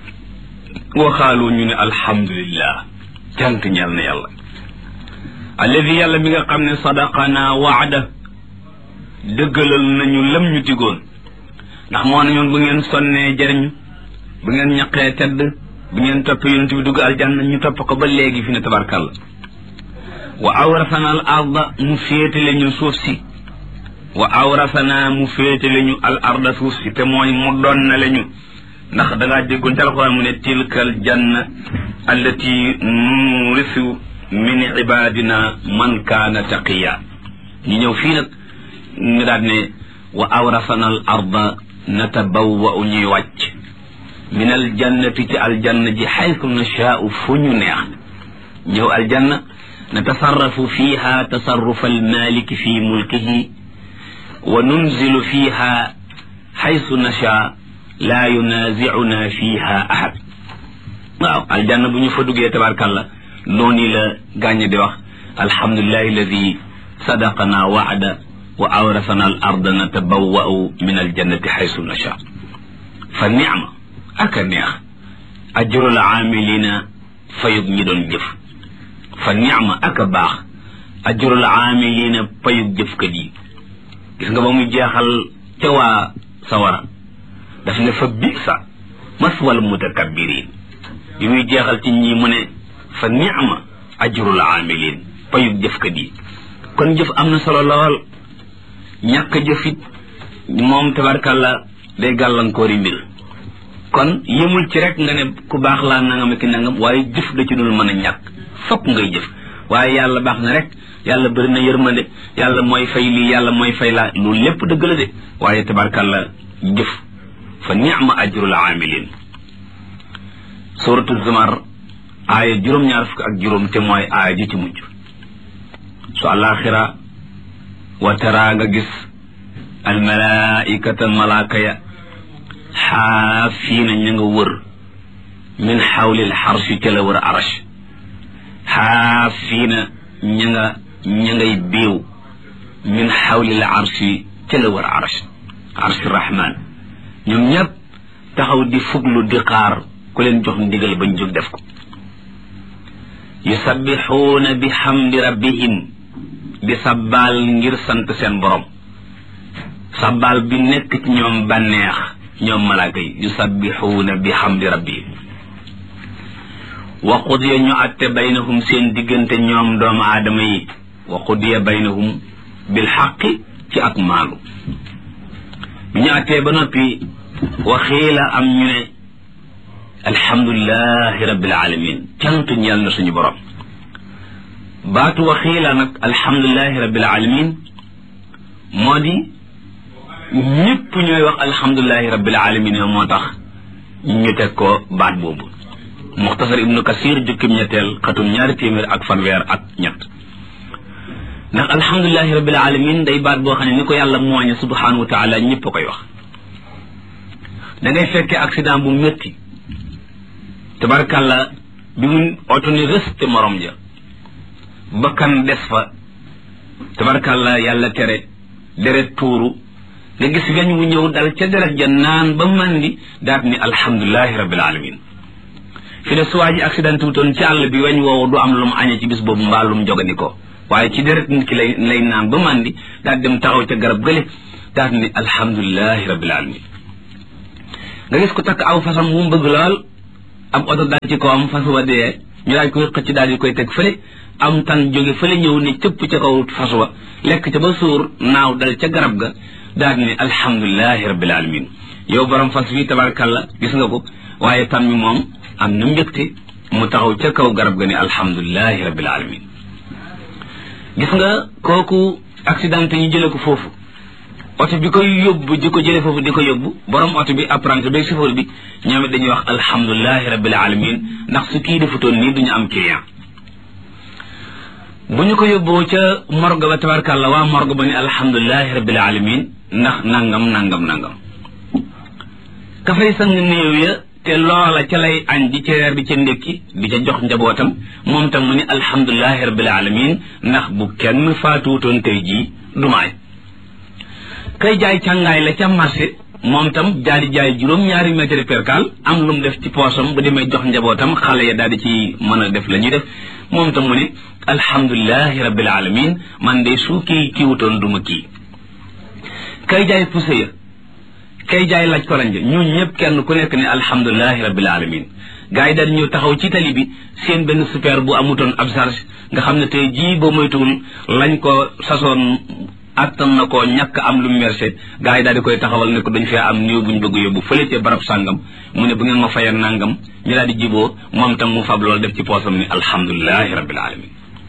waxaalu ñu ne alhamdulillah cant ñeel na yàlla alladi yàlla mi nga xam ne sadaqana waada dëggalal nañu lam ñu digoon ndax moo na ñoon bu ngeen sonnee jëriñu bu ngeen ñaqee tedd bu ngeen topp yonent bi dugg aljanna ñu topp ko ba léegi fi ne tabarkàlla wa awrasana al arda mu féetale ñu suuf si wa awrasana mu féetale ñu al arda suuf si te mooy mu doon na lañu ndax dangaa déggoon ci alxuraan mu ne tilkal janna allati nurisu min ibadina man kaana taqiya ñu ñëw fii nag ñu daal ne wa awrasana al arda natabawwa'u ñuy wàcc min al jannati ci aljanna ji xaytu nashaa'u fu ñu neex ñëw aljanna natasarrafu fiha tasarrufa almaliki fi mulkihi wa nunzilu fiha xaytu nashaa laa yunaazicuna fiha ahad waaw aljanna bu ñu fa duggee tabarkàlla noonu la gàññe di wax alhamdulillahi alladi sadaqana waada wa awrasana al arda natabawwa'u min aljannati xaytu nashaa fa nicma aka neex ajrul aamilina fayug ñi doon jëf fa nicma aka baax ajrul aamilina payug jëfkat yi gis nga ba muy jeexal ca waa sawara daf ne fa bisa maswal mutakabbirin yi muy jeexal ci ñi mu ne fa nicma ajrul aamilin payug jëfkat yi kon jëf am na solo lool ñàkk jëfit moom tabarkàlla day gàllankoori mbir kon yëmul ci rek nga ne ku baax laa nangam ak nangam waaye jëf da ci dul mën a ñàkk fokk ngay jëf waaye yàlla baax na rek yàlla bëri na yërmande yàlla mooy fay lii yàlla mooy fay laa loolu lépp dëgg la de waaye tabarkàlla jëf fa ni'ma ajrul aamilin suratu zumar aaya juróom-ñaar fukk ak juróom te mooy aaya ji ci mujj su àllaaxira wa tara nga gis almalaikata malaaka ya xaafiina ña nga wër min xawlil xarsi ca la wër arash xaafiina ña nga ña ngay biiw min xawlil arsi ca la wër arash arsi rahman ñoom ñëpp taxaw di fuglu di xaar ku leen jox ndigal bañ jóg def ko yusabbixuuna bi xamdi rabbihim di sabbaal ngir sant seen borom sabbaal bi nekk ci ñoom bànneex ñoom malaaka yi yusabbixuuna bi xamdi rabbihim wa qudiya ñu atte baynahum seen diggante ñoom doomu aadama yi wa qudiya baynahum bil xaqi ci ak maalu bi ñu attee ba noppi waxiila am ñu ne alhamdulilahi rabbil alamin cant ñeel na suñu borom baatu waxiila nag alhamdulilahi rabbil alamin moo di ñëpp ñooy wax alhamdulilahi rabbil alamin moo tax ñu teg ko baat boobu muxtasar ibnu kasir jukkim ñetteel xatum ñaari téeméer ak fanweer ak ñett ndax alhamdulilahi rabbil alamin day baat boo xam ne ni ko yàlla mooñe subhanahu wa taala ñëpp a koy wax da ngay fekkee accident bu métti tabarkàlla bi mu oto ni rëste morom ja bakkan des fa tabarkàlla yàlla tere deret tuuru nga gis weñ wu ñëw dal ca deret ja naan ba mandi daat ni alhamdulilahi rabbil alamin fi ne suwaa ji accident wutoon ci àll bi weñ woowu du am lu mu añee ci bis boobu mbaa lu mu jogandikoo waaye ci deret nit ki lay lay naan ba mandi daat dem taxaw ca garab gële daat ni alhamdulilahi rabbil alamin nga gis ko takk aw fasam mu bëgg lool am oto daal ci kawam fas wa dee ñu daal koy xëcc daal di koy teg fële am tan jóge fële ñëw ne cëpp ca kaw fas wa lekk ca ba suur naaw dal ca garab ga daal ne alhamdulilahi rabbil alamin yow borom fas wi tabarkalla gis nga ko waaye tam mi moom am na mbégte mu taxaw ca kaw garab ga ni alhamdulilahi rabbil alamin gis nga kooku accident ñu jële ko foofu oto bi koy yóbbu di ko jële foofu di ko yóbbu borom oto bi apprenti bi chauffeur bi ñoom it dañuy wax alhamdulilahi rabbil alamin ndax su kii defutoon nii duñu am client bu ñu ko yóbboo ca morgue ba tabarkalla waa morgue ba ni alhamdulilahi rabbil alamin ndax nangam nangam nangam ka fay sang néew ya te loola ca lay añ di ca reer di ca ndékki di ca jox njabootam moom tam mu ni alhamdulilahi rabbil alamin ndax bu kenn faatuutoon tey jii dumaay kay jaay càngaay la ca marché moom tam daal di jaay juróom-ñaari mètre percal am lu mu def ci poosam bu demee jox njabootam xale ya daal di ci mën a def la ñuy def moom tam mu ni alhamdulilahi rabbil alamin man de su kii kiiwutoon duma kii kay jaay poussé ya kay jaay laaj ko lañ ñun ñëpp kenn ku nekk ne alhamdulilahi rabbil alamin gars yi daal ñëw taxaw ci tali bi seen benn super bu amutoon ab charge nga xam ne tey jii boo moytuwul lañ ko sasoon attan na ko ñàkk am lu mu mercé gars yi daal di koy taxawal ne ko dañ fee am néew buñ bëgg yóbbu fële ca barab sàngam mu ne bu ngeen ma fayal nangam ñu daal di jiboo moom tam mu fab loolu def ci poosam ni alhamdulilahi rabbil alamin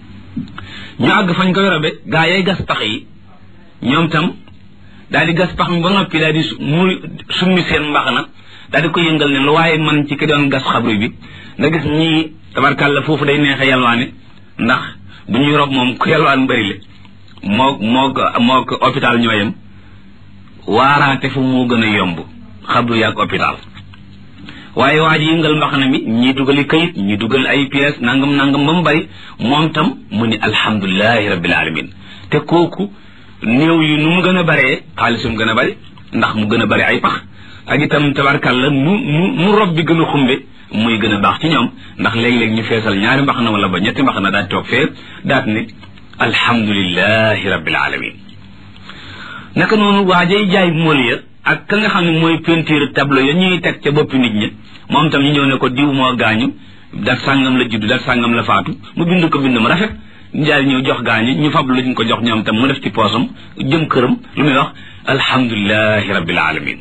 ñu àgg fañ ko yorobe gars yay gas pax yi ñoom tam daal di gas pax mi ba noppi daal di muy summi seen mbaxana daal di ko yëngal ne lu waaye man ci ki doon gas xabru bi nga gis ñii tabarkàlla foofu day neexe yalwaane ndax bu ñuy rob moom ku yalwaan bëri le moo moo ko moo ko hôpital ñooyam waaraate fu moo gën a yomb xabru yaag hôpital waaye waa ji yëngal mbaxana mi ñii dugali kayit ñii dugal ay pièces nangam nangam ba mu bëri moom tam mu ni alhamdulilahi rabbil alamin te kooku néew yi nu mu gën a bëree xaalisum gën a bëri ndax mu gën a bëri ay pax ak itam tabarkàlla nu nu nu rob bi gën a xumbe muy gën a baax ci ñoom ndax léeg-léeg ñu feesal ñaari mbax na wala ba ñetti mbax na daal toog fee daat ne alhamdulilahi rabbil alamin naka noonu waajay jaay mool ya ak ka nga xam ne mooy peinture tableau ya ñuy teg ca boppi nit ñi moom tam ñu ñëw ne ko diw moo gaañu dat sàngam la judd dat sàngam la faatu mu bind ko bind mu rafet njaay ñëw jox gaañu ñu fab luñ ko jox ñoom tam mu def ci poosam jëm këram lu muy wax alhamdulilahi rabbil alamin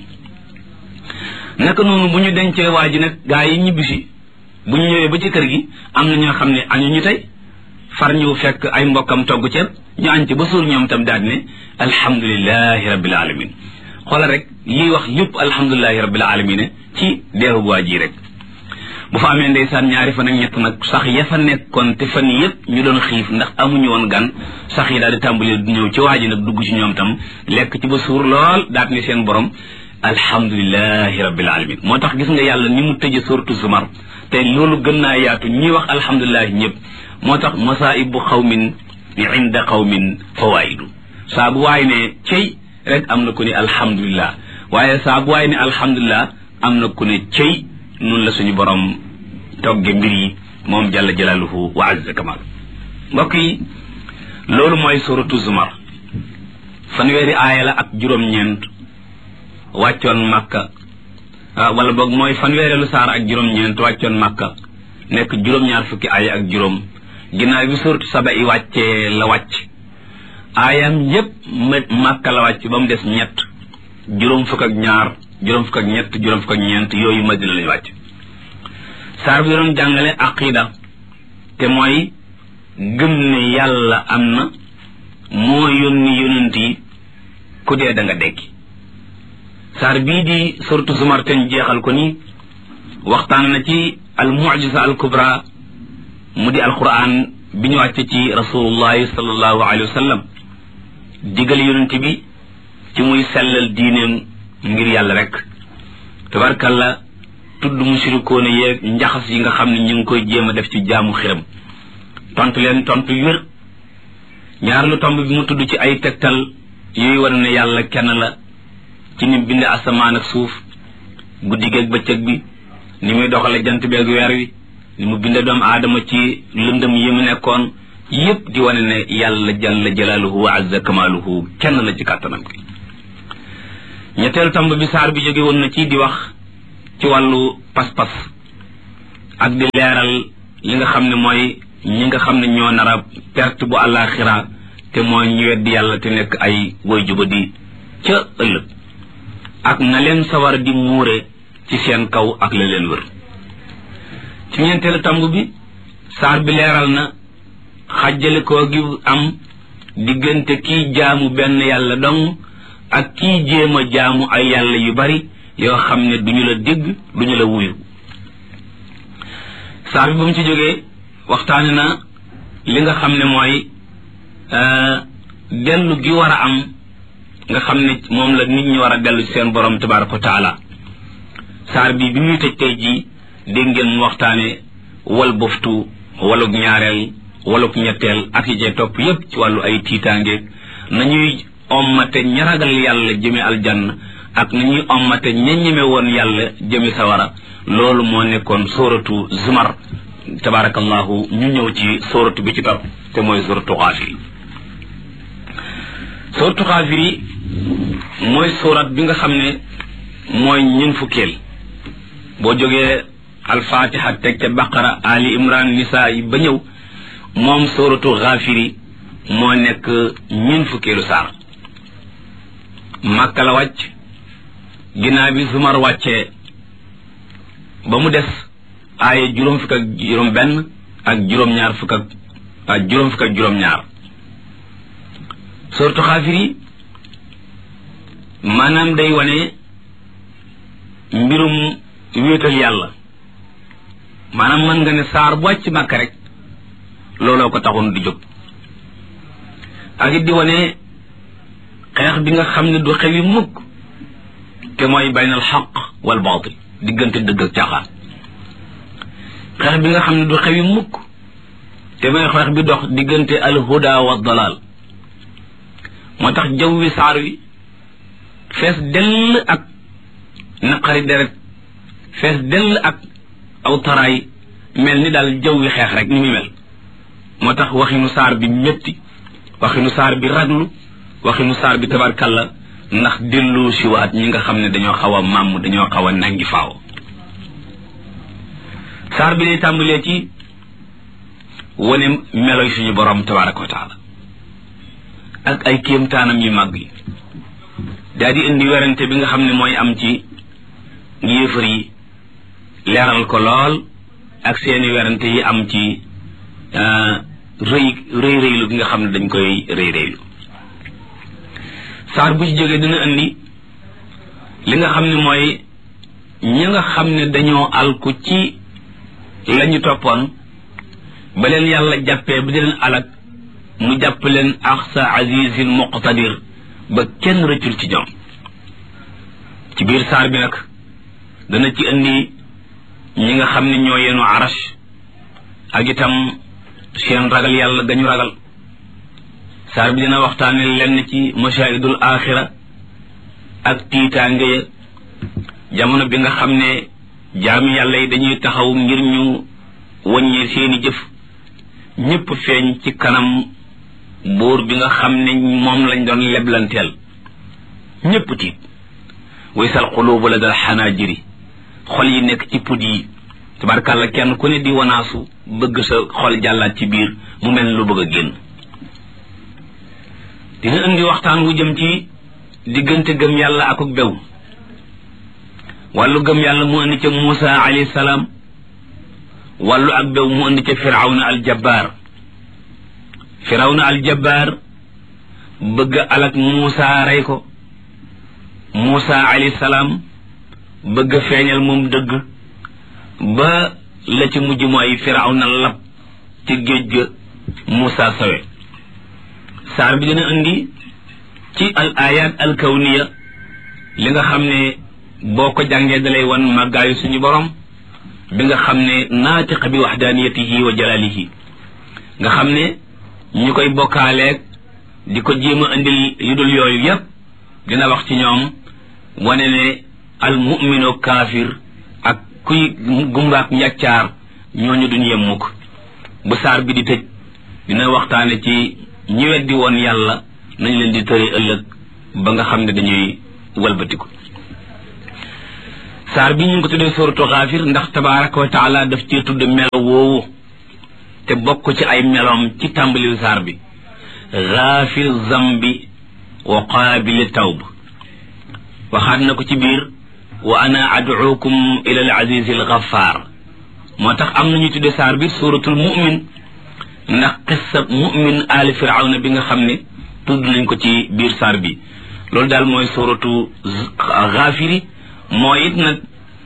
naka noonu bu ñu dencee waa ji nag gaa yi ñibbisi bu ñu ñëwee ba ci kër gi am na ñoo xam ne añu ñu tey far ñëw fekk ay mbokkam togg ceeb ñu añ ci ba suur ñoom tam daal ne alhamdulilahi rabbil alamin xoolal rek liy wax yëpp alhamdulilahi rabbil alamin ci deewu waa ji rek bu fa amee ndeysaan ñaari fan ak ñett nag sax ya fa nekkoon te fan yëpp ñu doon xiif ndax amuñu woon gan sax yi daal di tàmbali du ñëw ci waa ji nag dugg ci ñoom tam lekk ci ba suur lool daat ni seen borom alhamdulilahi rabbil alamin moo tax gis nga yàlla ni mu tëje suratu zumar te loolu gën naa yaatu ñuy wax alhamdulilahi ñëpp moo tax masaibu xawmin inda xawmin fawaidu saa bu waay ne cey rek am na ku ne alhamdulilah waaye saa bu waay ne alhamdulilah am na ku ne cey noonu la suñu borom togge mbir yi moom jalla jalaaluhu wa azza kamal mbokk yi loolu mooy suratu zumar fanweeri aaya la ak juróom-ñeent wàccoon makka wala boog mooy fanweereelu saar ak juróom-ñeent wàccoon makka nekk juróom-ñaar fukki aaya ak juróom ginnaaw bi suratu saba yi wàccee la wàcc aayam yépp makka la wàcc ba mu des ñett juróom fukk ak ñaar juróom fukk ak ñett juróom fukk ak ñeent yooyu madina lañu wàcc saar bi doon jàngale aqida te mooy gëm ne yàlla am na moo yónni yonent yi ku dee da nga dekki saar bii di suratu zumar ten jeexal ko ni waxtaan na ci al mu'jiza al kubra mu di alquran bi ñu wàcce ci rasulullahi sallallahu alayhi wa sallam digal yonent bi ci muy sellal diineem ngir yàlla rek tabarkalla tudd mushrikoona yeeg njaxas yi nga xam ne ñu ngi koy jéem a def ci jaamu xiram tontu leen tontu wér ñaar lu tomb bi mu tudd ci ay tegtal yooyu war ne yàlla kenn la ci ni bind asamaan ak suuf guddi geeg bëccëg bi ni muy doxale jant beeg weer wi ni mu binde doomu aadama ci lëndëm yi mu nekkoon yépp di wane ne yàlla jalla jalaaluhu wa azza kamaaluhu kenn la ci kàttanam gi ñetteelu tomb bi saar bi jóge woon na ci di wax ci wàllu pas-pas ak di leeral li nga xam ne mooy ñi nga xam ne ñoo nar a perte bu àllaaxira te mooy ñu weddi yàlla te nekk ay woy juba di ca ëllëg ak na leen sawara di muure ci seen kaw ak la leen wër. ci ñeenteelu tomb bi saar bi leeral na xàjjale koo gi am diggante kii jaamu benn yàlla dong ak kii jéem a jaamu ay yàlla yu bari yoo xam ne duñu la dégg duñu la wuyu. saar bi ba mu ci jógee waxtaane na li nga xam ne mooy dellu gi war a am nga xam ne moom la nit ñi war a dellu ci seen borom tabaraka wa taala. saar bi bi muy tëj tey jii dégg ngeen mu waxtaane wal boftu walug ñaareel walug ñetteel ak yi cee topp yépp ci wàllu ay tiitaangeeg nañuy ommate ña ragal yàlla jëme aljanna ak nañuy ommate ña ñeme woon yàlla jëme sawara. loolu moo nekkoon sóoratu zumar tabarakallahu. ñu ñëw ci sóoratu bi ci topp te mooy sóoratu xaafiri. sóoratu xaafiri mooy sóorat bi nga xam ne mooy ñun fukkeel boo jógee alfatiha teg ca baqara ali imran nisaa yi ba ñëw moom sóoratu xaafiri moo nekk ñun fukkeelu saar. màkka la wàcc ginnaaw bi zumar wàccee ba mu des aaye juróom fukk ak juróom benn ak juróom-ñaar fukk ak ak juróom fukk ak juróom-ñaar. sóoratu xaafiri maanaam day wane mbirum wéetal yàlla. maanaam mën nga ne saar bu wàcc màkk rek looloo ko taxoon di jóg. ak it di wane xeex bi nga xam ne du xewi mukk te mooy baynal xaq wal baatil diggante dëgg ak caaxaan. xeex bi nga xam ne du xewi mukk te mooy xeex bi dox diggante al huda wa dalal. moo tax jaww wi saar wi fees dell ak naqari deret fees dell ak aw taraay mel ni daal jaww wi xeex rek ni muy mel. moo tax waxinu saar bi métti waxinu saar bi raglu waxinu saar bi tabarkalla ndax dellu siwaat ñi nga xam ne dañoo xaw a màmm dañoo xaw a nangi faaw. saar bi day tàmbalee ci wane meloy suñu borom tabaraka wa taala ak ay kéemtaanam yu màgg yi daal di indi werante bi nga xam ne mooy am ci yéefar yi leeral ko lool ak seeni werante yi am ci rëy rëy rëylu bi nga xam ne dañ koy rëy rëylu. saar bu ci jógee dina indi li nga xam ne mooy ñi nga xam ne dañoo alku ci lañu toppoon ba leen yàlla jàppee ba di leen alak mu jàpp leen axsa azizin muqtadir ba kenn rëccul ci ñoom. ci biir saar bi nag dana ci indi ñi nga xam ne ñoo yenu arash ak itam seen ragal yàlla gañu ragal. saar bi dina waxtaane lenn ci mashaahidul axira ak tiitaange ya jamono bi nga xam ne jaami yàlla yi dañuy taxaw ngir ñu wàññi seeni jëf ñépp feeñ ci kanam buur bi nga xam ne moom lañ doon leblanteel ñépp tiit. waysal quluubu la dal xanaajiri xol yi nekk ci put yi tabarkàlla kenn ku ne di wanaasu bëgg sa xol jàllaat ci biir mu mel lu bëgg a génn. dina indi waxtaan wu jëm ci diggante gëm yàlla ak ak bew. wàllu gëm yàlla mu indi ca Muusa alayhi salaam wàllu ak bew mu indi ca firawna aljabbaar. firawna aljabbaar bëgg alak Muusa rey ko. Muusa alayhi salaam bëgg feeñal moom dëgg ba la ci mujj mooy firawna lab ci géej ga Muusa sawe. saar bi dina indi ci al ayat al kawniya li nga xam ne boo ko jàngee dalay wan màggaayu suñu borom bi nga xam ne naatiq bi waxdaaniyatihi wa jalaalihi nga xam ne ñu koy bokkaaleeg di ko jéem a indil yu dul yooyu yépp dina wax ci ñoom wane ne al mu'minu kaafir ak kuy gumbaak njàccaar ñooñu duñ yem mukk. bu saar bi di tëj dina waxtaane ci ñi weddi woon yàlla nañ leen di tëri ëllëg ba nga xam ne dañuy walbatiku. saar bi ñu ngi ko tuddee suuratu Gaafir ndax tabaaraka wa taala daf ci tudd melo woowu te bokk ci ay meloom ci tàmbali saar bi gaafir zambi wa qaabili tawb waxaat na ko ci biir wa ana ad'ukum ila al aziz al ghaffar moo tax am nañu tudde saar bi suratul mu'min ndax qissa mu'min ali firawna bi nga xam ne tudd nañ ko ci biir saar bi loolu daal mooy suratu Gaafiri mooy it nag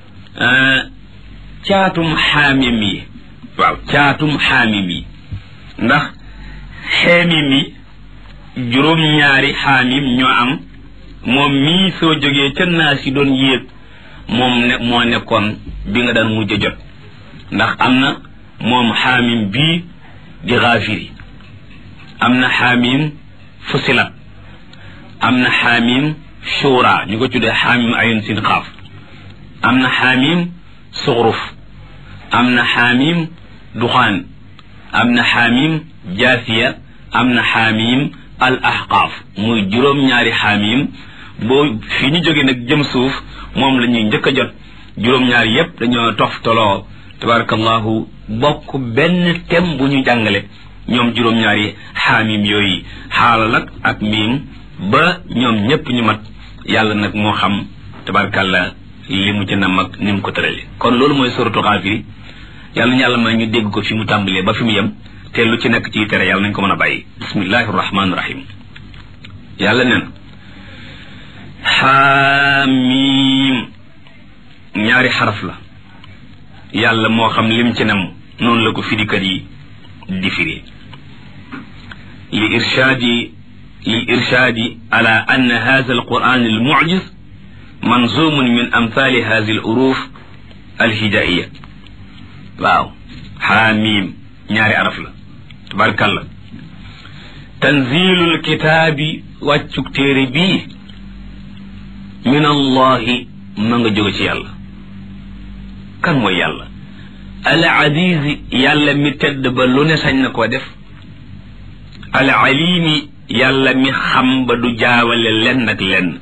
caatum xaamim yi waaw caatum xaamim yi ndax xaamim yi juróom-ñaari xaamim ñoo am moom mii soo jógee ca naas yi doon yéeg moom ne moo nekkoon bi nga daan mujj jot ndax am na moom xaamim bii di Gaafiri am na xaamim Fusilat am na xaamim Shura ñu ko tuddee xaamim ayun sin xaaf am na xaamim Suxruf am na xaamim Duxaan am na xaamim Jaasiya am na xaamim al Ahqaaf muy juróom-ñaari xaamim boo fi ñu jógee nag jëm suuf moom la ñuy njëkk a jot juróom-ñaari yépp dañoo toftaloo tabarakallahu bokk benn thème bu ñu jàngale ñoom juróom-ñaari xaamim yooyu xaala nag ak miim ba ñoom ñépp ñu mat yàlla nag moo xam tabarakalla li mu ci nam ak ni mu ko tërale kon loolu mooy suratu Gaafiri yàlla ñu yàlla may ñu dégg ko fi mu tàmbalee ba fi mu yem te lu ci nekk ci tere yàlla nañ ko mën a bàyyi bismillahi rahmaani rahim yàlla nen xaamim ñaari xaraf la yàlla moo xam lim ci nam noonu la ko firikat yi di firi li irshaadi li irshaadi ala ann hadha alquran almu'jiz manzumun min amthali hadhihi aluruf alhijaiya waaw xaamim ñaari araf la tabarkalla tanzilul kitaabi wàccuk téere bii min allahi ma nga jóge ci yàlla kan mooy yàlla al azizi yàlla mi tedd ba lu ne sañ na koo def al alimi yàlla mi xam ba du jaawale lenn ak lenn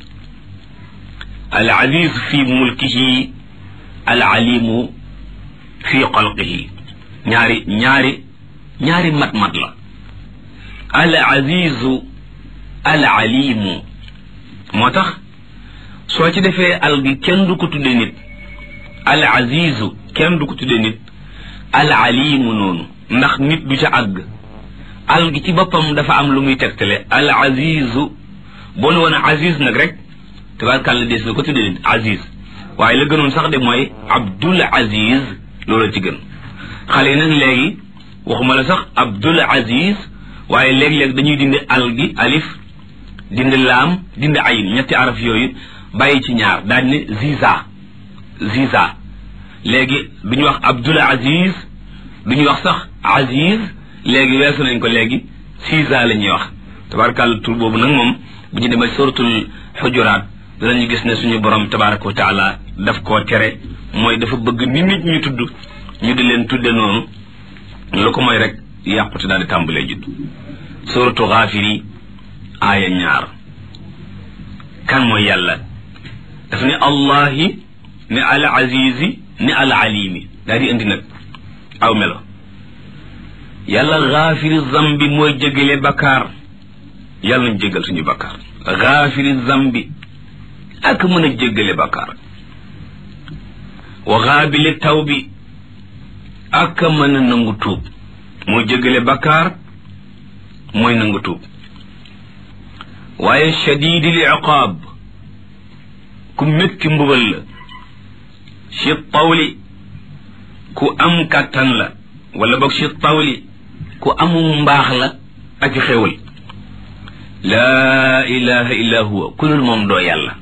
al aziz fi mulkihi al alimu fi xalqihi ñaari ñaari ñaari mat-mat la al azizu al alimu moo tax soo ci defee al gi kenn du ko tudde nit al azizu kenn du ko tudde nit al alimu noonu ndax nit du ca àgg al gi ci boppam dafa am lu muy tegtale al azizu boo ne woon aziz nag rek tabarkàlla des na ko tudde nit aziz waaye la gënoon sax de mooy abdul aziz loolu ci gën xale yi nag léegi waxuma la sax abdul aziz waaye léeg-léeg dañuy dindi al gi alif dindi laam dindi ayin ñetti araf yooyu bàyyi ci ñaar daal ne ziza ziza léegi du ñu wax abdul aziz du ñu wax sax aziz léegi weesu nañ ko léegi ziza la ñuy wax tabarakàlla tur boobu nag moom bu ñu demee suratul xujuraat danañu gis ne suñu borom tabaraka wa taala daf koo tere mooy dafa bëgg nit nit ñu tudd ñu di leen tudde noonu lu ko mooy rek yàqute daal di tàmbalee judd suratu Gaafiri aaya ñaar kan mooy yàlla daf ne allahi ne al azizi ne al alimi daal di indi nag aw melo yàlla gaafiri zambi mooy jégale bakkaar yàlla nañ jégal suñu bakkaar gaafiri zambi ak mën a jégale bakkaar wa gaabili tawbi ak mën a nangu tuub mooy jégale bakkaar mooy nangu tuub waaye shadidil iqaab ku métti mbugal la ci tawli ku am kàttan la wala boog ci tawli ku amu mbaax la ak xewal laa ilaha illa huwa ku dul moom doo yàlla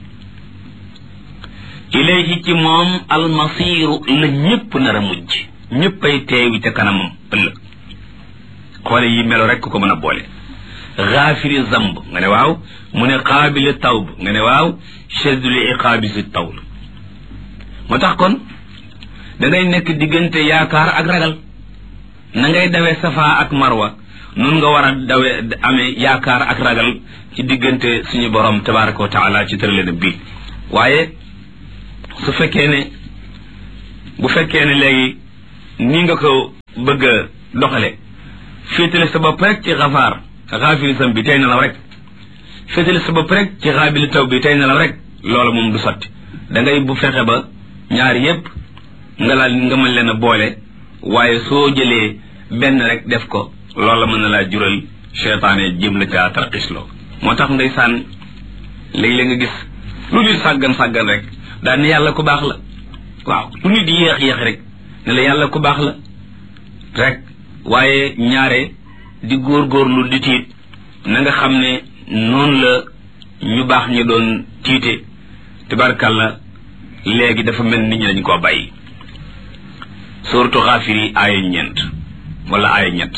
ilayhi ci moom almasiru la ñëpp nar a mujj ñëppay teewi ca kanamam ëllëg xoole yi melo rek ku ko mën a boole gaafiri zamb nga ne waaw mu ne qaabili tawb nga ne waaw shaddul iqaabi si tawl moo tax kon da ngay nekk diggante yaakaar ak ragal na ngay dawee safa ak marwa nun nga war a dawee amee yaakaar ak ragal ci diggante suñu borom tabaraka wa taala ci tëraleenam bii waaye su fekkee ne bu fekkee ne léegi ni nga ko bëgg a doxale féetale sa bopp rek ci xafaar xaafiri sam bi tey nelaw rek féetale sa bopp rek ci xaabili taw bi tey nelaw rek loola moom du sotti da ngay bu fexe ba ñaar yépp nga laal nga mën leen a boole waaye soo jëlee benn rek def ko loola mën na laa jural seytaane jëm la caa tarxisloo moo tax ndeysaan léeg-léeg nga gis lu nit sàggan sàggan rek daal ne yàlla ku baax la waaw lu nit yéex yéex rek ne la yàlla ku baax la rek waaye ñaare di góorgóorlu di tiit na nga xam ne noonu la ñu baax ñu doon tiite tabarkàlla léegi dafa mel nit ñi dañ koo bàyyi suuratu Gaafiri aaya ñeent wala aaya ñett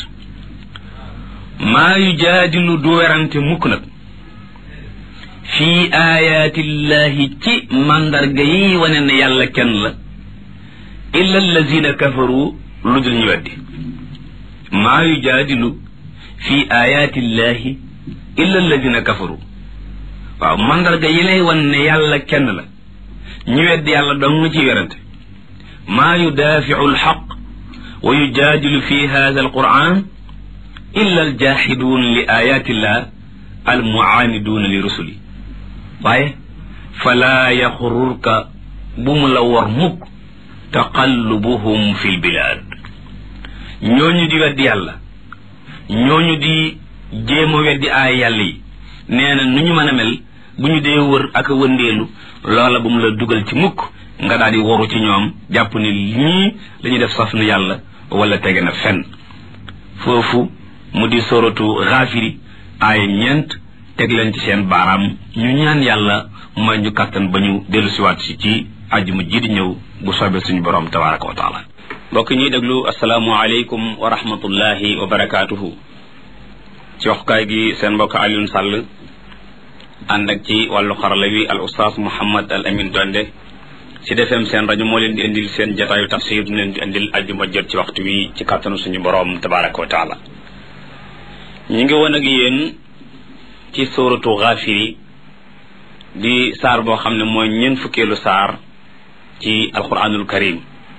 maa yujaadilu du werante mukk nag fii aayaatillahi ci mandarga yi wane ne yàlla kenn la illa allazina kafaru lu dul ñu weddi maa yujaadilu fii aayaatillahi illa allazina kafaru waaw mandarga yi lay wan ne yàlla kenn la ñu weddi yàlla dong nga ciy werante maa yudaaficu alxaq wa yujaadilu fi hada alquran illa aljaxiduun li ayatillah almucaaniduuna li rusuli waaye falaa yaxururka bu mu la war mukk taqallubuhum fi lbilaad ñooñu di weddi yàlla ñooñu di jéem a weddi aay yàlla yi nee na nu ñu mën a mel bu ñu dee wër ak a wëndeelu loola bu mu la dugal ci mukk nga daal di waru ci ñoom jàpp ni ñii lañuy def saf nu yàlla wala tege na fenn foofu mu di soratu Gaafiri aaya ñeent teg leen ci seen baaraam ñu ñaan yàlla may ñu kàttan ba ñu dellu siwaat si ci àjjuma ji di ñëw bu soobee suñu borom tabaraka wa taala mbokk ñuy déglu asalaamu aleykum wa rahmatullahi wa barakaatuhu ci waxukaay gi seen mbokk Alioune Sall ànd ak ci wàllu xarala wi al oustaz Mouhammad al Amin Donde ci defem seen rajo moo leen di indil seen jataayu tafsir ñu leen di indil àjjuma jot ci waxtu wi ci kàttanu suñu borom tabaraka wa taala ñu ngi woon ak yéen ci suuratu Gaafiri di saar boo xam ne mooy ñeent fukkeelu saar ci alquranul karim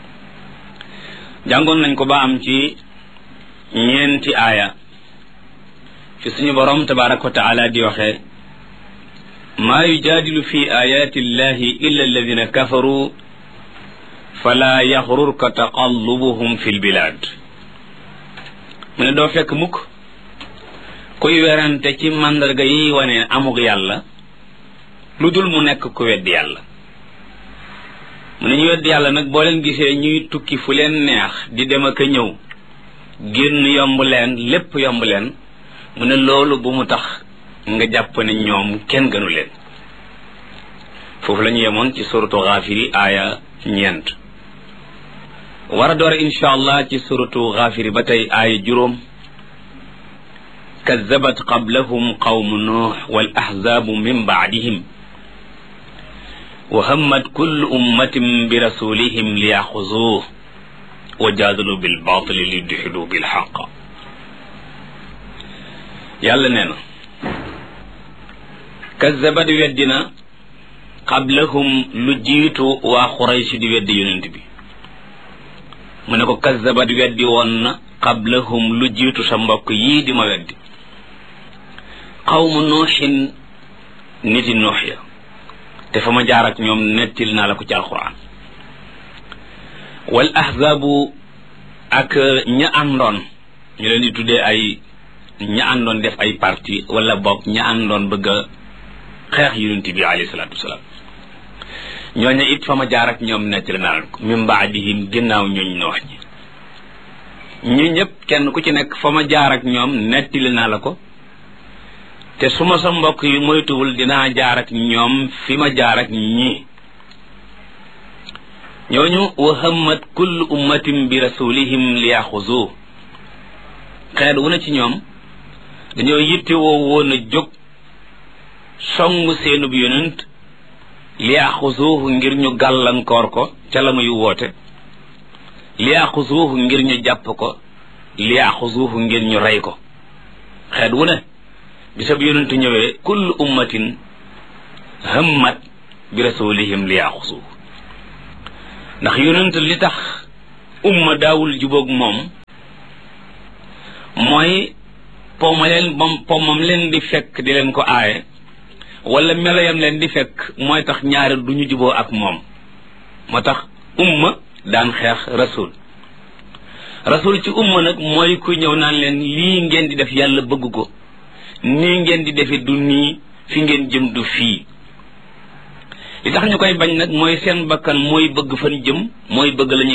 jàngoon nañ ko ba am ci ñeenti aaya fi suñu borom tabaraka wa taala di waxee maa yujaadilu fi ayaati llahi illa alladina kafaru fala yaxrurka taqallubuhum fi lbilaad mu ne doo fekk mukk kuy werante ci màndarga yi wane amug yàlla lu dul mu nekk ku weddi yàlla mu ne ñu weddi yàlla nag boo leen gisee ñuy tukki fu leen neex di dem ak a ñëw génn yomb leen lépp yomb leen mu ne loolu bu mu tax nga jàpp ne ñoom kenn gënu leen foofu la ñu yemoon ci suratu Gaafiri aaya ñeent war a doore insha allah ci suratu Gaafiri ba tey aaya juróom kazzabat qablahum qawmu nuux wal ahzaabu min baadihim wa hammat kullu ummatin bi rasulihim liyaxuzuuh wa jaadalu bil baatili liyudxidu bil xaq yàlla nee na kazzabat weddina qablahum lu jiitu waa Quraysh di weddi yonent bi mu ne ko kazzabat weddi woon na qablahum lu jiitu sa mbokk yii di ma weddi qawmu nuuxin niti nuux ya te fa ma jaar ak ñoom nettil naa la ko ci alquran wal ahzaabu ak ña àndoon ñu leen di tuddee ay ña àndoon def ay parti wala boog ña àndoon bëgg a xeex yonent bi alayhi salaatu wasalaam ñooñu it fa ma jaar ak ñoom nettil naa la ko min baadihim ginnaaw ñooñ na wax ñi ñi ñëpp kenn ku ci nekk fa ma jaar ak ñoom nettili naa la ko te su ma sa mbokk yi moytuwul dinaa jaar ak ñoom fi ma jaar ak ñii ñooñu wa hammat kullu ummatin bi rasulihim li yaxuzu xeet wu na ci ñoom dañoo yittewoo woon a jóg song seenub yonent li yaxuzuhu ngir ñu gàllankoor ko ca la muy woote li yaxuzuhu ngir ñu jàpp ko li yaxuzuhu ngir ñu rey ko xeet wu ne bisab yonent ñëwee kullu ummatin hammat bi rasulihim li yaxuzuhu ndax yonent li tax umma daawul jubóog moom mooy pomma leen pomam leen di fekk di leen ko aaye wala meloyam leen di fekk mooy tax ñaari du ñu juboo ak moom moo tax umma daan xeex rasul rasul ci umma nag mooy ku ñëw naan leen lii ngeen di def yàlla bëgg ko nii ngeen di defe du nii fi ngeen jëm du fii li tax ñu koy bañ nag mooy seen bakkan mooy bëgg fan jëm mooy bëgg lañuy